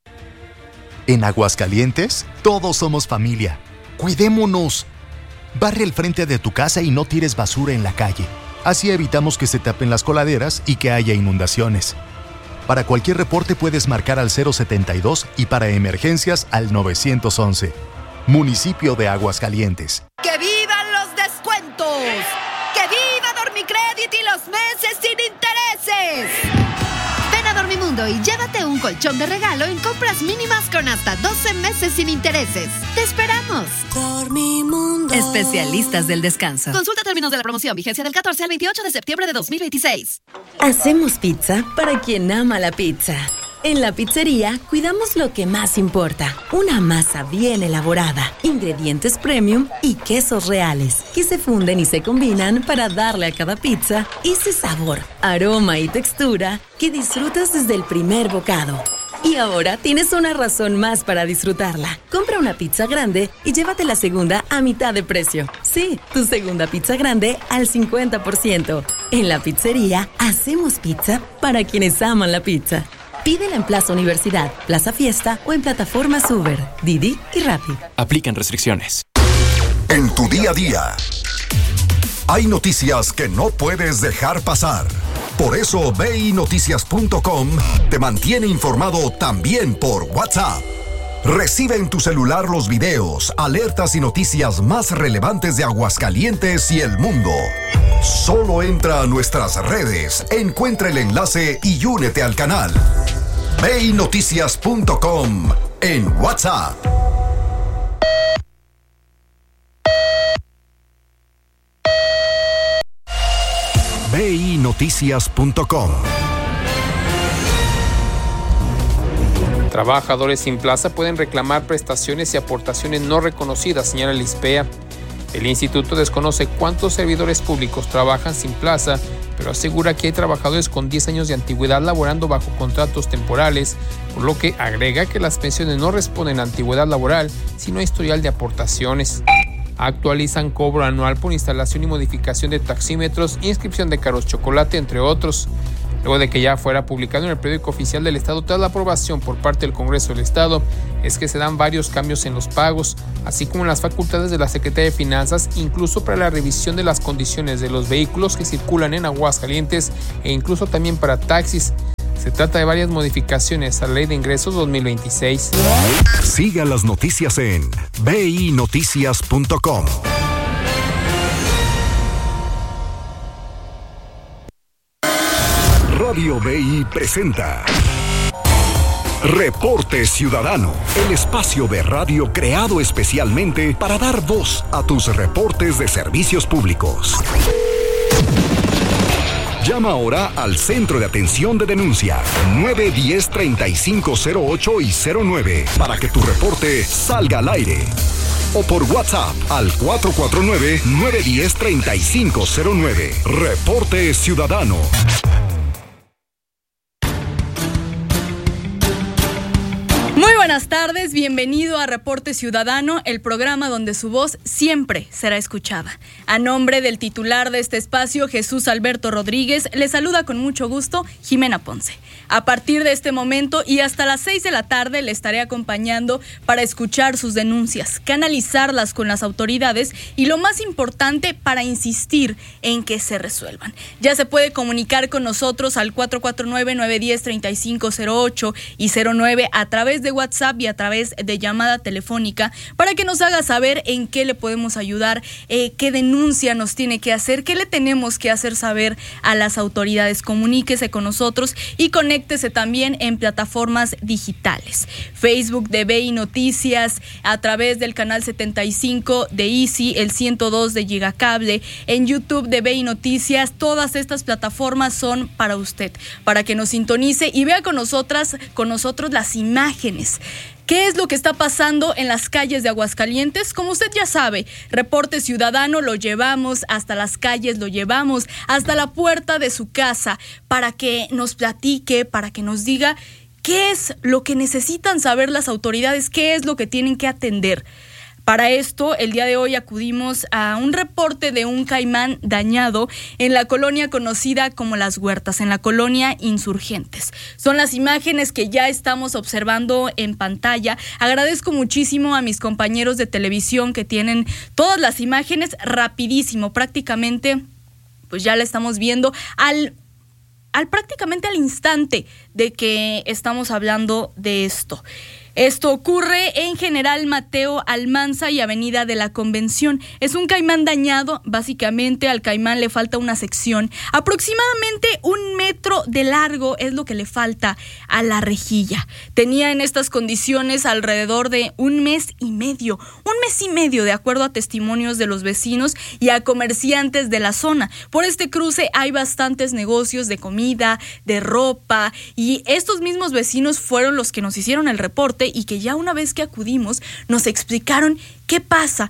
En Aguascalientes, todos somos familia. Cuidémonos. Barre el frente de tu casa y no tires basura en la calle. Así evitamos que se tapen las coladeras y que haya inundaciones. Para cualquier reporte puedes marcar al cero setenta y dos y para emergencias al nueve once. Municipio de Aguascalientes.
¡Que vivan los descuentos! ¡Que viva Dormicrédito y los meses sin intereses! Ven a Dormimundo y llévate un colchón de regalo en compras mínimas con hasta doce meses sin intereses. ¡Te esperamos!
Dormimundo. Especialistas del descanso.
Consulta términos de la promoción, vigencia del catorce al veintiocho de septiembre de dos mil veintiséis.
Hacemos pizza para quien ama la pizza. En la pizzería cuidamos lo que más importa, una masa bien elaborada, ingredientes premium y quesos reales, que se funden y se combinan para darle a cada pizza ese sabor, aroma y textura que disfrutas desde el primer bocado. Y ahora tienes una razón más para disfrutarla. Compra una pizza grande y llévate la segunda a mitad de precio. Sí, tu segunda pizza grande al cincuenta por ciento. En La Pizzería, hacemos pizza para quienes aman la pizza. Pídela en Plaza Universidad, Plaza Fiesta o en plataformas Uber, Didi y Rappi.
Aplican restricciones.
En tu día a día, hay noticias que no puedes dejar pasar. Por eso ve y noticias punto com te mantiene informado también por WhatsApp. Recibe en tu celular los videos, alertas y noticias más relevantes de Aguascalientes y el mundo. Solo entra a nuestras redes, encuentra el enlace y únete al canal. ve y noticias punto com en WhatsApp. ve y noticias punto com.
Trabajadores sin plaza pueden reclamar prestaciones y aportaciones no reconocidas, señala el ISPEA. El instituto desconoce cuántos servidores públicos trabajan sin plaza, pero asegura que hay trabajadores con diez años de antigüedad laborando bajo contratos temporales, por lo que agrega que las pensiones no responden a antigüedad laboral, sino a historial de aportaciones. Actualizan cobro anual por instalación y modificación de taxímetros, inscripción de carros chocolate, entre otros. Luego de que ya fuera publicado en el periódico oficial del Estado tras la aprobación por parte del Congreso del Estado, es que se dan varios cambios en los pagos, así como en las facultades de la Secretaría de Finanzas, incluso para la revisión de las condiciones de los vehículos que circulan en Aguascalientes e incluso también para taxis. Se trata de varias modificaciones a la Ley de Ingresos dos mil veintiséis.
Siga las noticias en ve y noticias punto com. Radio B I presenta Reporte Ciudadano, el espacio de radio creado especialmente para dar voz a tus reportes de servicios públicos. Llama ahora al Centro de Atención de Denuncia nueve uno cero, tres cinco cero ocho y cero nueve para que tu reporte salga al aire. O por WhatsApp al cuatro cuatro nueve, nueve uno cero, tres cinco cero nueve. Reporte Ciudadano.
Muy buenas tardes, bienvenido a Reporte Ciudadano, el programa donde su voz siempre será escuchada. A nombre del titular de este espacio, Jesús Alberto Rodríguez, le saluda con mucho gusto Jimena Ponce. A partir de este momento y hasta las seis de la tarde le estaré acompañando para escuchar sus denuncias, canalizarlas con las autoridades y lo más importante, para insistir en que se resuelvan. Ya se puede comunicar con nosotros al cuatro cuatro nueve, nueve uno cero, tres cinco cero ocho y cero nueve a través de WhatsApp y a través de llamada telefónica para que nos haga saber en qué le podemos ayudar, eh, qué denuncia nos tiene que hacer, qué le tenemos que hacer saber a las autoridades. Comuníquese con nosotros y conéctese también en plataformas digitales. Facebook de B I Noticias, a través del canal setenta y cinco de Easy, el ciento dos de Gigacable, en YouTube de B I Noticias. Todas estas plataformas son para usted, para que nos sintonice y vea con nosotras, con nosotros las imágenes. ¿Qué es lo que está pasando en las calles de Aguascalientes? Como usted ya sabe, Reporte Ciudadano lo llevamos hasta las calles, lo llevamos hasta la puerta de su casa para que nos platique, para que nos diga qué es lo que necesitan saber las autoridades, qué es lo que tienen que atender. Para esto, el día de hoy acudimos a un reporte de un caimán dañado en la colonia conocida como Las Huertas, en la colonia Insurgentes. Son las imágenes que ya estamos observando en pantalla. Agradezco muchísimo a mis compañeros de televisión que tienen todas las imágenes rapidísimo, prácticamente, pues ya la estamos viendo al, al prácticamente al instante de que estamos hablando de esto. Esto ocurre en General Mateo Almanza y Avenida de la Convención. Es un caimán dañado, básicamente al caimán le falta una sección. Aproximadamente un metro de largo es lo que le falta a la rejilla. Tenía en estas condiciones alrededor de un mes y medio. Un mes y medio, de acuerdo a testimonios de los vecinos y a comerciantes de la zona. Por este cruce hay bastantes negocios de comida, de ropa, y estos mismos vecinos fueron los que nos hicieron el reporte y que ya una vez que acudimos nos explicaron qué pasa,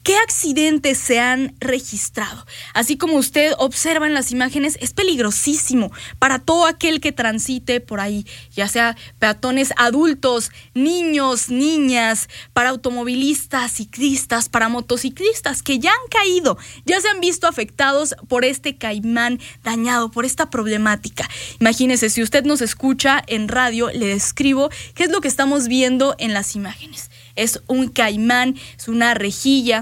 ¿Qué accidentes se han registrado? Así como usted observa en las imágenes, es peligrosísimo para todo aquel que transite por ahí, ya sea peatones adultos, niños, niñas, para automovilistas, ciclistas, para motociclistas que ya han caído, ya se han visto afectados por este caimán dañado, por esta problemática. Imagínese, si usted nos escucha en radio, le describo qué es lo que estamos viendo en las imágenes. Es un caimán, es una rejilla,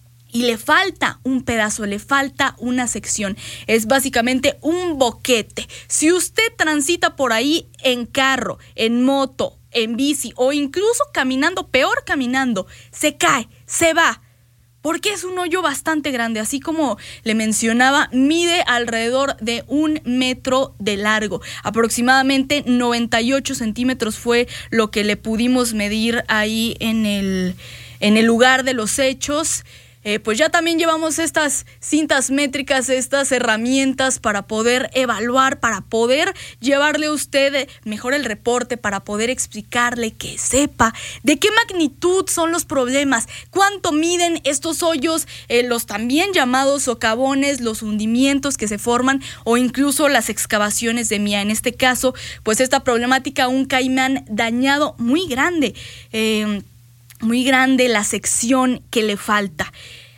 y le falta un pedazo, le falta una sección. Es básicamente un boquete. Si usted transita por ahí en carro, en moto, en bici o incluso caminando, peor caminando, se cae, se va. Porque es un hoyo bastante grande, así como le mencionaba, mide alrededor de un metro de largo. Aproximadamente noventa y ocho centímetros fue lo que le pudimos medir ahí en el, en el lugar de los hechos. Eh, pues ya también llevamos estas cintas métricas, estas herramientas para poder evaluar, para poder llevarle a usted mejor el reporte, para poder explicarle, que sepa de qué magnitud son los problemas, cuánto miden estos hoyos, eh, los también llamados socavones, los hundimientos que se forman o incluso las excavaciones de mía. En este caso, pues esta problemática, un caimán dañado muy grande, eh, muy grande la sección que le falta.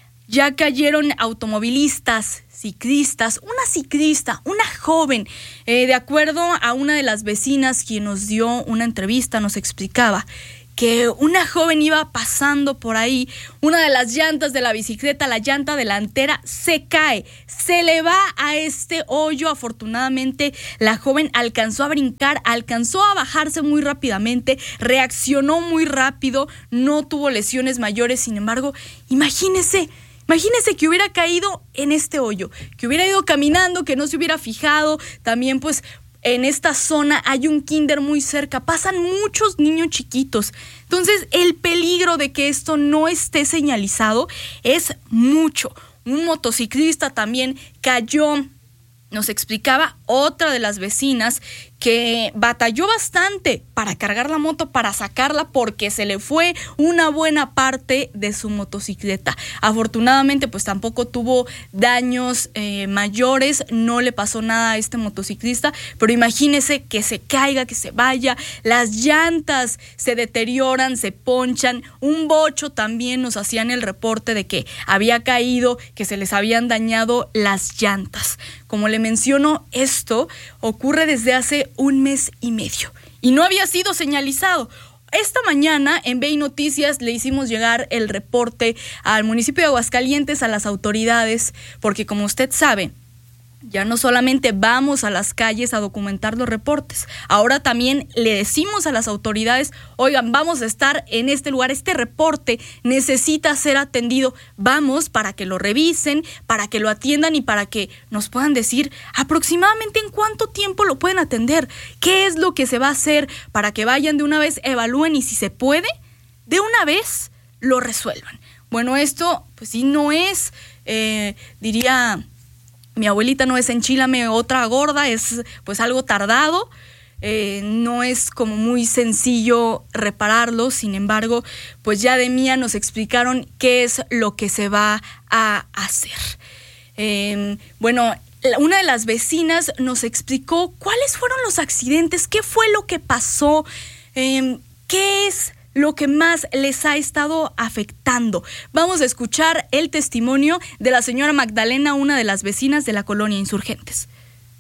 Ya cayeron automovilistas, ciclistas, una ciclista, una joven. Eh, de acuerdo a una de las vecinas quien nos dio una entrevista, nos explicaba que una joven iba pasando por ahí, una de las llantas de la bicicleta, la llanta delantera, se cae, se le va a este hoyo. Afortunadamente, la joven alcanzó a brincar, alcanzó a bajarse muy rápidamente, reaccionó muy rápido, no tuvo lesiones mayores. Sin embargo, imagínese, imagínese que hubiera caído en este hoyo, que hubiera ido caminando, que no se hubiera fijado. También, pues, en esta zona hay un kinder muy cerca, pasan muchos niños chiquitos. Entonces, el peligro de que esto no esté señalizado es mucho. Un motociclista también cayó, nos explicaba otra de las vecinas, que batalló bastante para cargar la moto, para sacarla, porque se le fue una buena parte de su motocicleta. Afortunadamente, pues tampoco tuvo daños eh, mayores, no le pasó nada a este motociclista, pero imagínese que se caiga, que se vaya, las llantas se deterioran, se ponchan. Un bocho también nos hacían el reporte de que había caído, que se les habían dañado las llantas. Como le menciono, esto ocurre desde hace un mes y medio y no había sido señalizado. Esta mañana en B I Noticias le hicimos llegar el reporte al municipio de Aguascalientes, a las autoridades, porque como usted sabe, ya no solamente vamos a las calles a documentar los reportes, ahora también le decimos a las autoridades, oigan, vamos a estar en este lugar, este reporte necesita ser atendido, vamos para que lo revisen, para que lo atiendan y para que nos puedan decir aproximadamente en cuánto tiempo lo pueden atender, qué es lo que se va a hacer para que vayan de una vez, evalúen y si se puede, de una vez lo resuelvan. Bueno, esto pues sí no es, eh, diría... Mi abuelita no es enchílame otra gorda, es pues algo tardado, eh, no es como muy sencillo repararlo. Sin embargo, pues ya de Mía nos explicaron qué es lo que se va a hacer. Eh, bueno, una de las vecinas nos explicó cuáles fueron los accidentes, qué fue lo que pasó, eh, qué es lo que más les ha estado afectando. Vamos a escuchar el testimonio de la señora Magdalena, una de las vecinas de la colonia Insurgentes.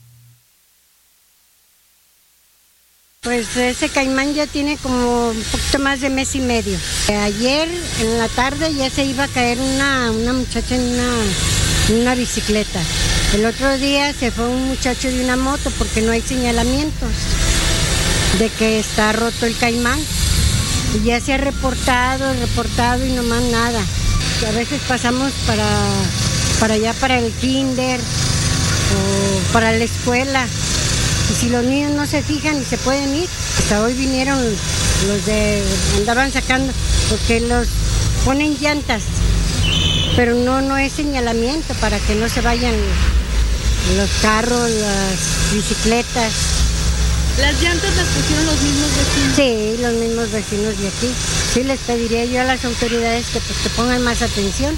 Pues ese caimán ya tiene como un poquito más de mes y medio. Ayer en la tarde ya se iba a caer una, una muchacha en una, en una bicicleta. El otro día se fue un muchacho de una moto porque no hay señalamientos de que está roto el caimán. Y ya se ha reportado, reportado y nomás nada. Y a veces pasamos para, para allá, para el kinder o para la escuela. Y si los niños no se fijan y se pueden ir, hasta hoy vinieron los de, andaban sacando, porque los ponen llantas, pero no, no es señalamiento para que no se vayan los carros, las bicicletas.
¿Las llantas las pusieron los mismos vecinos?
Sí, los mismos vecinos de aquí. sí les pediría yo a las autoridades que pues, te pongan más atención.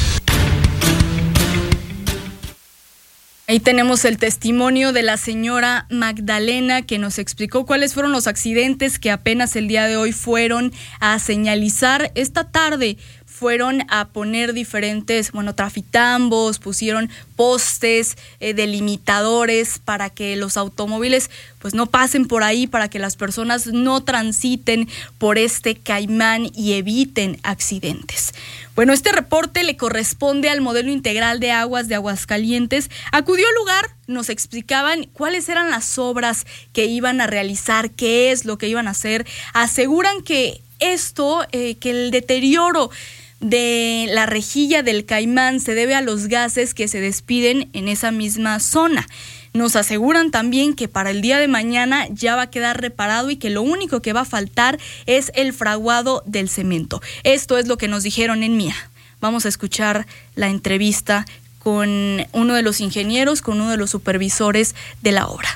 Ahí tenemos el testimonio de la señora Magdalena, que nos explicó cuáles fueron los accidentes que apenas el día de hoy fueron a señalizar. Esta tarde fueron a poner diferentes, bueno, trafitambos, pusieron postes, eh, delimitadores para que los automóviles pues no pasen por ahí, para que las personas no transiten por este caimán y eviten accidentes. Bueno, este reporte le corresponde al Modelo Integral de Aguas de Aguascalientes. Acudió al lugar, nos explicaban cuáles eran las obras que iban a realizar, qué es lo que iban a hacer. Aseguran que esto, eh, que el deterioro de la rejilla del caimán se debe a los gases que se despiden en esa misma zona. Nos aseguran también que para el día de mañana ya va a quedar reparado y que lo único que va a faltar es el fraguado del cemento. Esto es lo que nos dijeron en Mía. Vamos a escuchar la entrevista con uno de los ingenieros, con uno de los supervisores de la obra.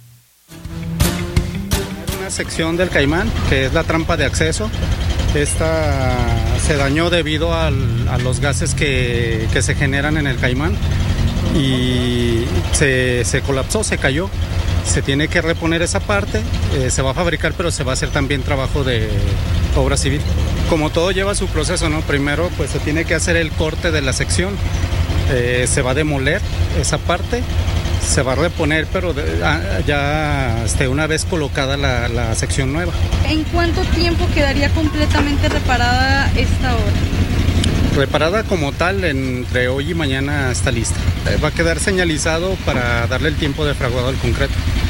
Una sección del caimán, que es la trampa de acceso. Esta se dañó debido al, a los gases que, que se generan en el caimán y se, se colapsó, se cayó. Se tiene que reponer esa parte, eh, se va a fabricar, pero se va a hacer también trabajo de obra civil. Como todo lleva su proceso, ¿no? Primero pues se tiene que hacer el corte de la sección, eh, se va a demoler esa parte, se va a reponer, pero de, ya este, una vez colocada la, la sección nueva.
¿En cuánto tiempo quedaría completamente reparada esta obra?
Reparada como tal, entre hoy y mañana está lista. Va a quedar señalizado para darle el tiempo de fraguado al concreto.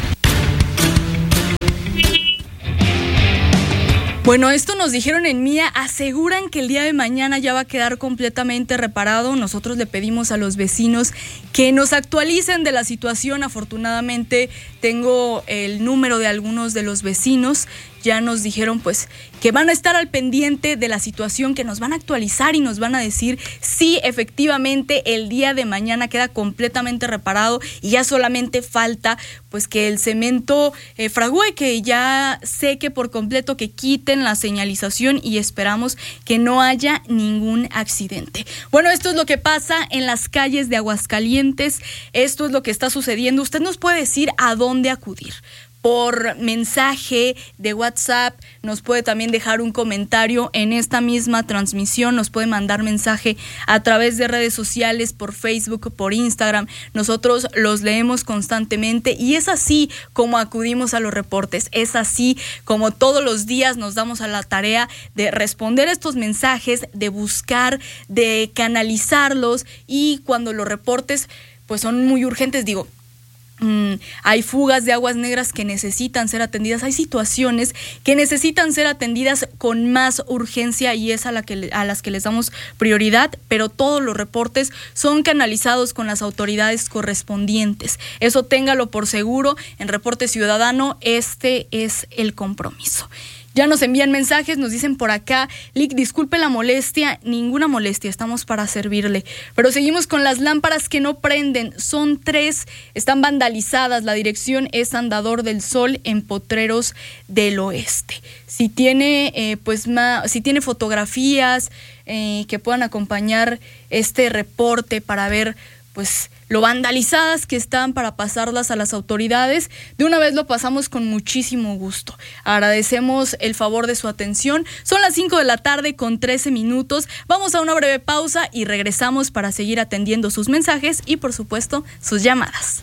Bueno, esto nos dijeron en Mía, aseguran que el día de mañana ya va a quedar completamente reparado. Nosotros le pedimos a los vecinos que nos actualicen de la situación. Afortunadamente tengo el número de algunos de los vecinos. Ya nos dijeron pues que van a estar al pendiente de la situación, que nos van a actualizar y nos van a decir si efectivamente el día de mañana queda completamente reparado y ya solamente falta pues que el cemento eh, fragüe, que ya seque por completo, que quiten la señalización y esperamos que no haya ningún accidente. Bueno, esto es lo que pasa en las calles de Aguascalientes, esto es lo que está sucediendo. Usted nos puede decir a dónde acudir. Por mensaje de WhatsApp, nos puede también dejar un comentario en esta misma transmisión, nos puede mandar mensaje a través de redes sociales, por Facebook, por Instagram. Nosotros los leemos constantemente y es así como acudimos a los reportes, es así como todos los días nos damos a la tarea de responder estos mensajes, de buscar, de canalizarlos, y cuando los reportes pues son muy urgentes, digo, Mm, hay fugas de aguas negras que necesitan ser atendidas, hay situaciones que necesitan ser atendidas con más urgencia y es a, la que, a las que les damos prioridad, pero todos los reportes son canalizados con las autoridades correspondientes. Eso téngalo por seguro, en Reporte Ciudadano este es el compromiso. Ya nos envían mensajes, nos dicen por acá, Lick, disculpe la molestia, ninguna molestia, estamos para servirle. Pero seguimos con las lámparas que no prenden, son tres, están vandalizadas, la dirección es Andador del Sol en Potreros del Oeste. Si tiene, eh, pues, ma, si tiene fotografías eh, que puedan acompañar este reporte para ver, pues, lo vandalizadas que están, para pasarlas a las autoridades, de una vez lo pasamos con muchísimo gusto. Agradecemos el favor de su atención. Son las cinco de la tarde con trece minutos. Vamos a una breve pausa y regresamos para seguir atendiendo sus mensajes y, por supuesto, sus llamadas.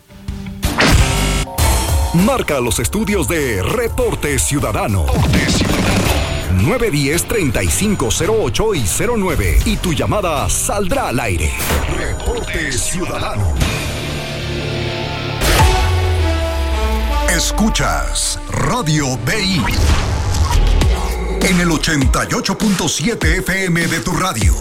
Marca los estudios de Reporte Ciudadano. nueve uno cero, treinta y cinco cero ocho y cero nueve y tu llamada saldrá al aire. Reporte Ciudadano.
Escuchas Radio B I en el ochenta y ocho punto siete F M de tu radio.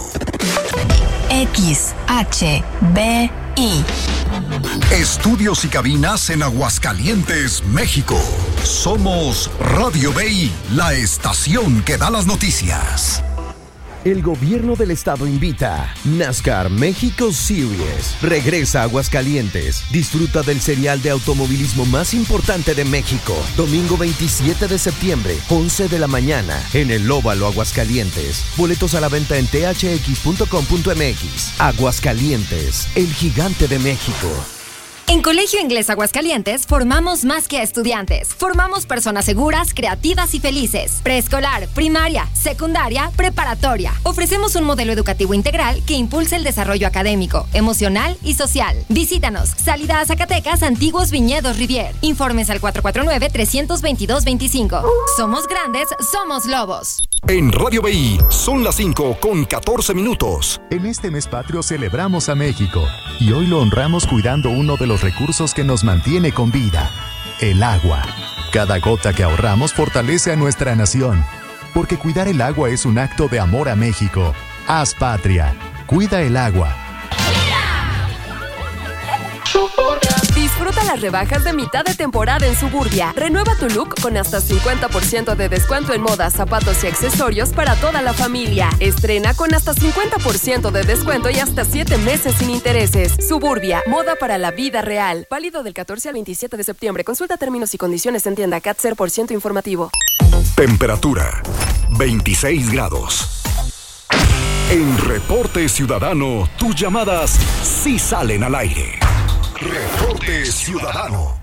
X H B I.
Estudios y cabinas en Aguascalientes, México. Somos Radio B I, la estación que da las noticias.
El gobierno del estado invita. NASCAR México Series. Regresa a Aguascalientes. Disfruta del serial de automovilismo más importante de México. Domingo veintisiete de septiembre, once de la mañana, en el Óvalo Aguascalientes. Boletos a la venta en t h x punto com punto m x. Aguascalientes, el gigante de México.
En Colegio Inglés Aguascalientes formamos más que a estudiantes. Formamos personas seguras, creativas y felices. Preescolar, primaria, secundaria, preparatoria. Ofrecemos un modelo educativo integral que impulsa el desarrollo académico, emocional y social. Visítanos. Salida a Zacatecas, Antiguos Viñedos Rivier. Informes al cuatro cuatro nueve, tres dos dos, dos cinco. Somos grandes, somos lobos.
En Radio B I son las cinco con catorce minutos.
En este mes patrio celebramos a México y hoy lo honramos cuidando uno de los recursos que nos mantiene con vida, el agua. Cada gota que ahorramos fortalece a nuestra nación, porque cuidar el agua es un acto de amor a México. Haz patria, cuida el agua.
Disfruta las rebajas de mitad de temporada en Suburbia. Renueva tu look con hasta cincuenta por ciento de descuento en moda, zapatos y accesorios para toda la familia. Estrena con hasta cincuenta por ciento de descuento y hasta siete meses sin intereses. Suburbia, moda para la vida real. Válido del catorce al veintisiete de septiembre. Consulta términos y condiciones en tienda. C A T cero por ciento informativo.
Temperatura veintiséis grados. En Reporte Ciudadano, tus llamadas sí salen al aire. Reporte Ciudadano.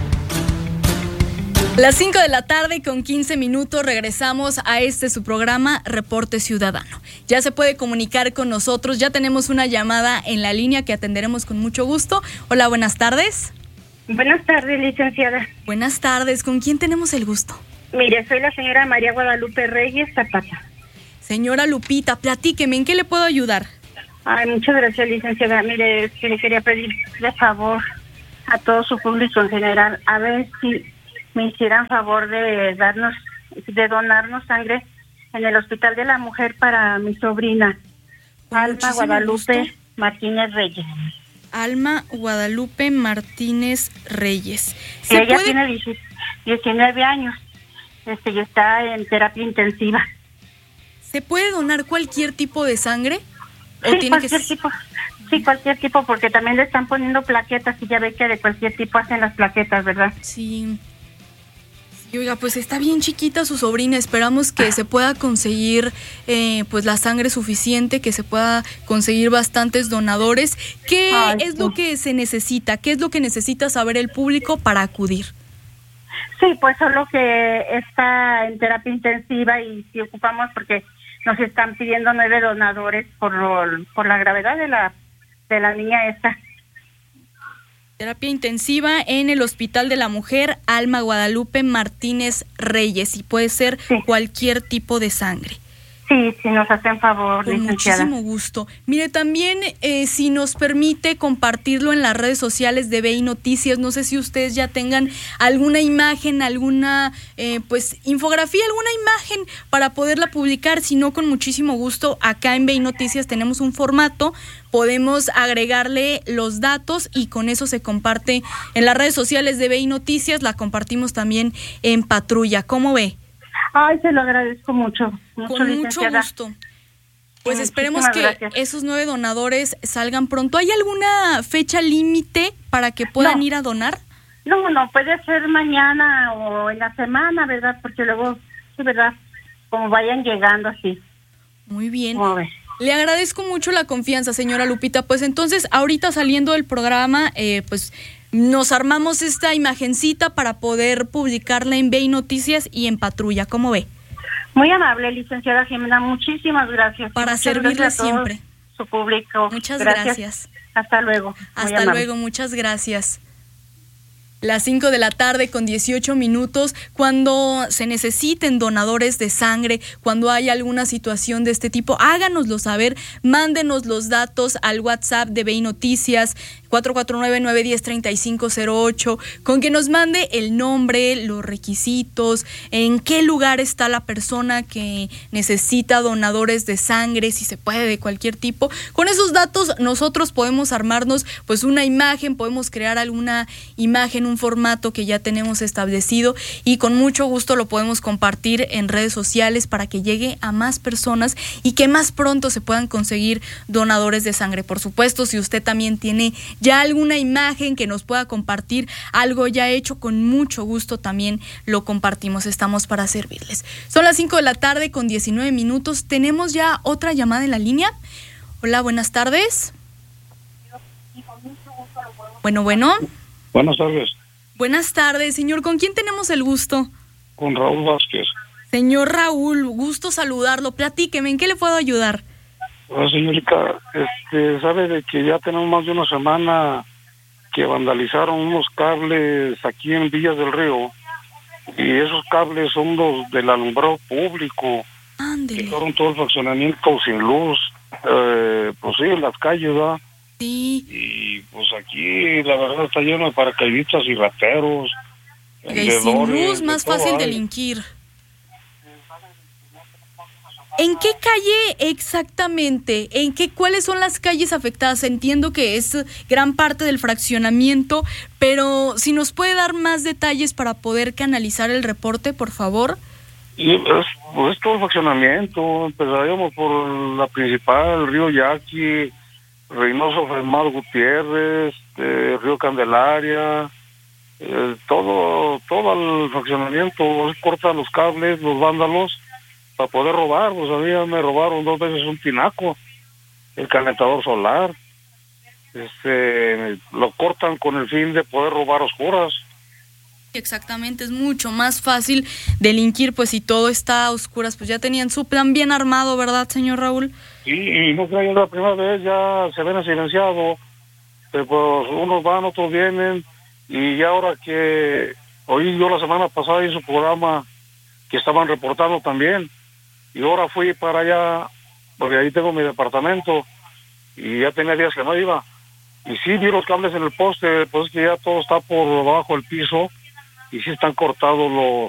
Las cinco de la tarde con quince minutos regresamos a este su programa Reporte Ciudadano. Ya se puede comunicar con nosotros, ya tenemos una llamada en la línea que atenderemos con mucho gusto. Hola, buenas tardes.
Buenas tardes, licenciada.
Buenas tardes, ¿con quién tenemos el gusto?
Mire, soy la señora María Guadalupe Reyes Zapata.
Señora Lupita, platíqueme, ¿en qué le puedo ayudar?
Ay, muchas gracias, licenciada. Mire, es que le quería pedir de favor a todo su público en general, a ver si me hicieran favor de darnos, de donarnos sangre en el Hospital de la Mujer para mi sobrina, Alma Guadalupe gusto. Martínez Reyes.
Alma Guadalupe Martínez Reyes.
Sí, ella puede... tiene diecinueve años, este, y está en terapia intensiva.
¿Se puede donar cualquier tipo de sangre?
¿O sí, tiene cualquier que... tipo. Sí, cualquier tipo, porque también le están poniendo plaquetas y ya ve que de cualquier tipo hacen las plaquetas, ¿verdad?
Sí. sí oiga, pues está bien chiquita su sobrina. Esperamos que se pueda conseguir eh, pues la sangre suficiente, que se pueda conseguir bastantes donadores. ¿Qué Ay, es sí. lo que se necesita? ¿Qué es lo que necesita saber el público para acudir?
Sí, pues solo que está en terapia intensiva y si ocupamos porque nos están pidiendo nueve donadores por lo, por la gravedad de la de la niña esta.
Terapia intensiva en el Hospital de la Mujer Alma Guadalupe Martínez Reyes y puede ser sí. cualquier tipo de sangre.
Sí, si nos hacen favor,
Con
licenciada.
muchísimo gusto. Mire, también eh, si nos permite compartirlo en las redes sociales de B I Noticias, no sé si ustedes ya tengan alguna imagen, alguna eh, pues infografía, alguna imagen para poderla publicar, si no, con muchísimo gusto, acá en B I Noticias tenemos un formato, podemos agregarle los datos y con eso se comparte en las redes sociales de B I Noticias, la compartimos también en Patrulla. ¿Cómo ve?
Ay, se lo agradezco mucho. mucho
Con mucho gusto. Pues esperemos que gracias. esos nueve donadores salgan pronto. ¿Hay alguna fecha límite para que puedan no. ir a donar?
No, no, puede ser mañana o en la semana, ¿verdad? Porque luego, sí, ¿verdad? Como vayan llegando así.
Muy bien. Le agradezco mucho la confianza, señora Lupita. Pues entonces, ahorita saliendo del programa, eh, pues... nos armamos esta imagencita para poder publicarla en B I Noticias y en Patrulla. ¿Cómo ve?
Muy amable, licenciada Jimena. Muchísimas gracias.
Para Muchas servirle gracias siempre.
Su público.
Muchas gracias. gracias.
Hasta luego.
Hasta luego. Muchas gracias. Las cinco de la tarde con dieciocho minutos, cuando se necesiten donadores de sangre, cuando hay alguna situación de este tipo, háganoslo saber, mándenos los datos al WhatsApp de B I Noticias, cuatro cuatro nueve, nueve uno cero, tres cinco cero ocho, con que nos mande el nombre, los requisitos, en qué lugar está la persona que necesita donadores de sangre, si se puede de cualquier tipo. Con esos datos nosotros podemos armarnos pues una imagen, podemos crear alguna imagen, un formato que ya tenemos establecido y con mucho gusto lo podemos compartir en redes sociales para que llegue a más personas y que más pronto se puedan conseguir donadores de sangre. Por supuesto, si usted también tiene ya alguna imagen que nos pueda compartir, algo ya hecho, con mucho gusto también lo compartimos. Estamos para servirles. Son las cinco de la tarde con diecinueve minutos. Tenemos ya otra llamada en la línea. Hola, buenas tardes. Bueno, bueno.
Buenas tardes.
Buenas tardes, señor. ¿Con quién tenemos el gusto?
Con Raúl Vázquez.
Señor Raúl, gusto saludarlo. Platíqueme, ¿en qué le puedo ayudar?
Hola, señorita. Este, sabe de que ya tenemos más de una semana que vandalizaron unos cables aquí en Villas del Río. Y esos cables son los del alumbrado público.
Ándele.
Quedaron todo el fraccionamiento sin luz. Eh, pues sí, en las calles, ¿verdad?
Sí.
Y pues aquí la verdad está lleno de paracaidistas y rateros.
Y sin luz, más fácil
hay.
delinquir. ¿En qué calle exactamente? ¿En qué, cuáles son las calles afectadas? Entiendo que es gran parte del fraccionamiento, pero si nos puede dar más detalles para poder canalizar el reporte, por favor.
Y es, pues es todo el fraccionamiento. Empezaríamos por la principal, el río Yaqui, Reynoso Femar Gutiérrez, eh, Río Candelaria, eh, todo todo el fraccionamiento. Cortan los cables, los vándalos, para poder robar. Pues a mí me robaron dos veces un tinaco, el calentador solar. Este, lo cortan con el fin de poder robar oscuras.
Exactamente, es mucho más fácil delinquir, pues si todo está a oscuras. Pues ya tenían su plan bien armado, ¿verdad, señor Raúl?
Sí, y no creo que la primera vez ya se ven silenciado, pero pues unos van, otros vienen, y ya ahora que oí yo la semana pasada en su programa que estaban reportando también, y ahora fui para allá, porque ahí tengo mi departamento, y ya tenía días que no iba, y sí vi los cables en el poste, pues que ya todo está por debajo del piso, y sí están cortados los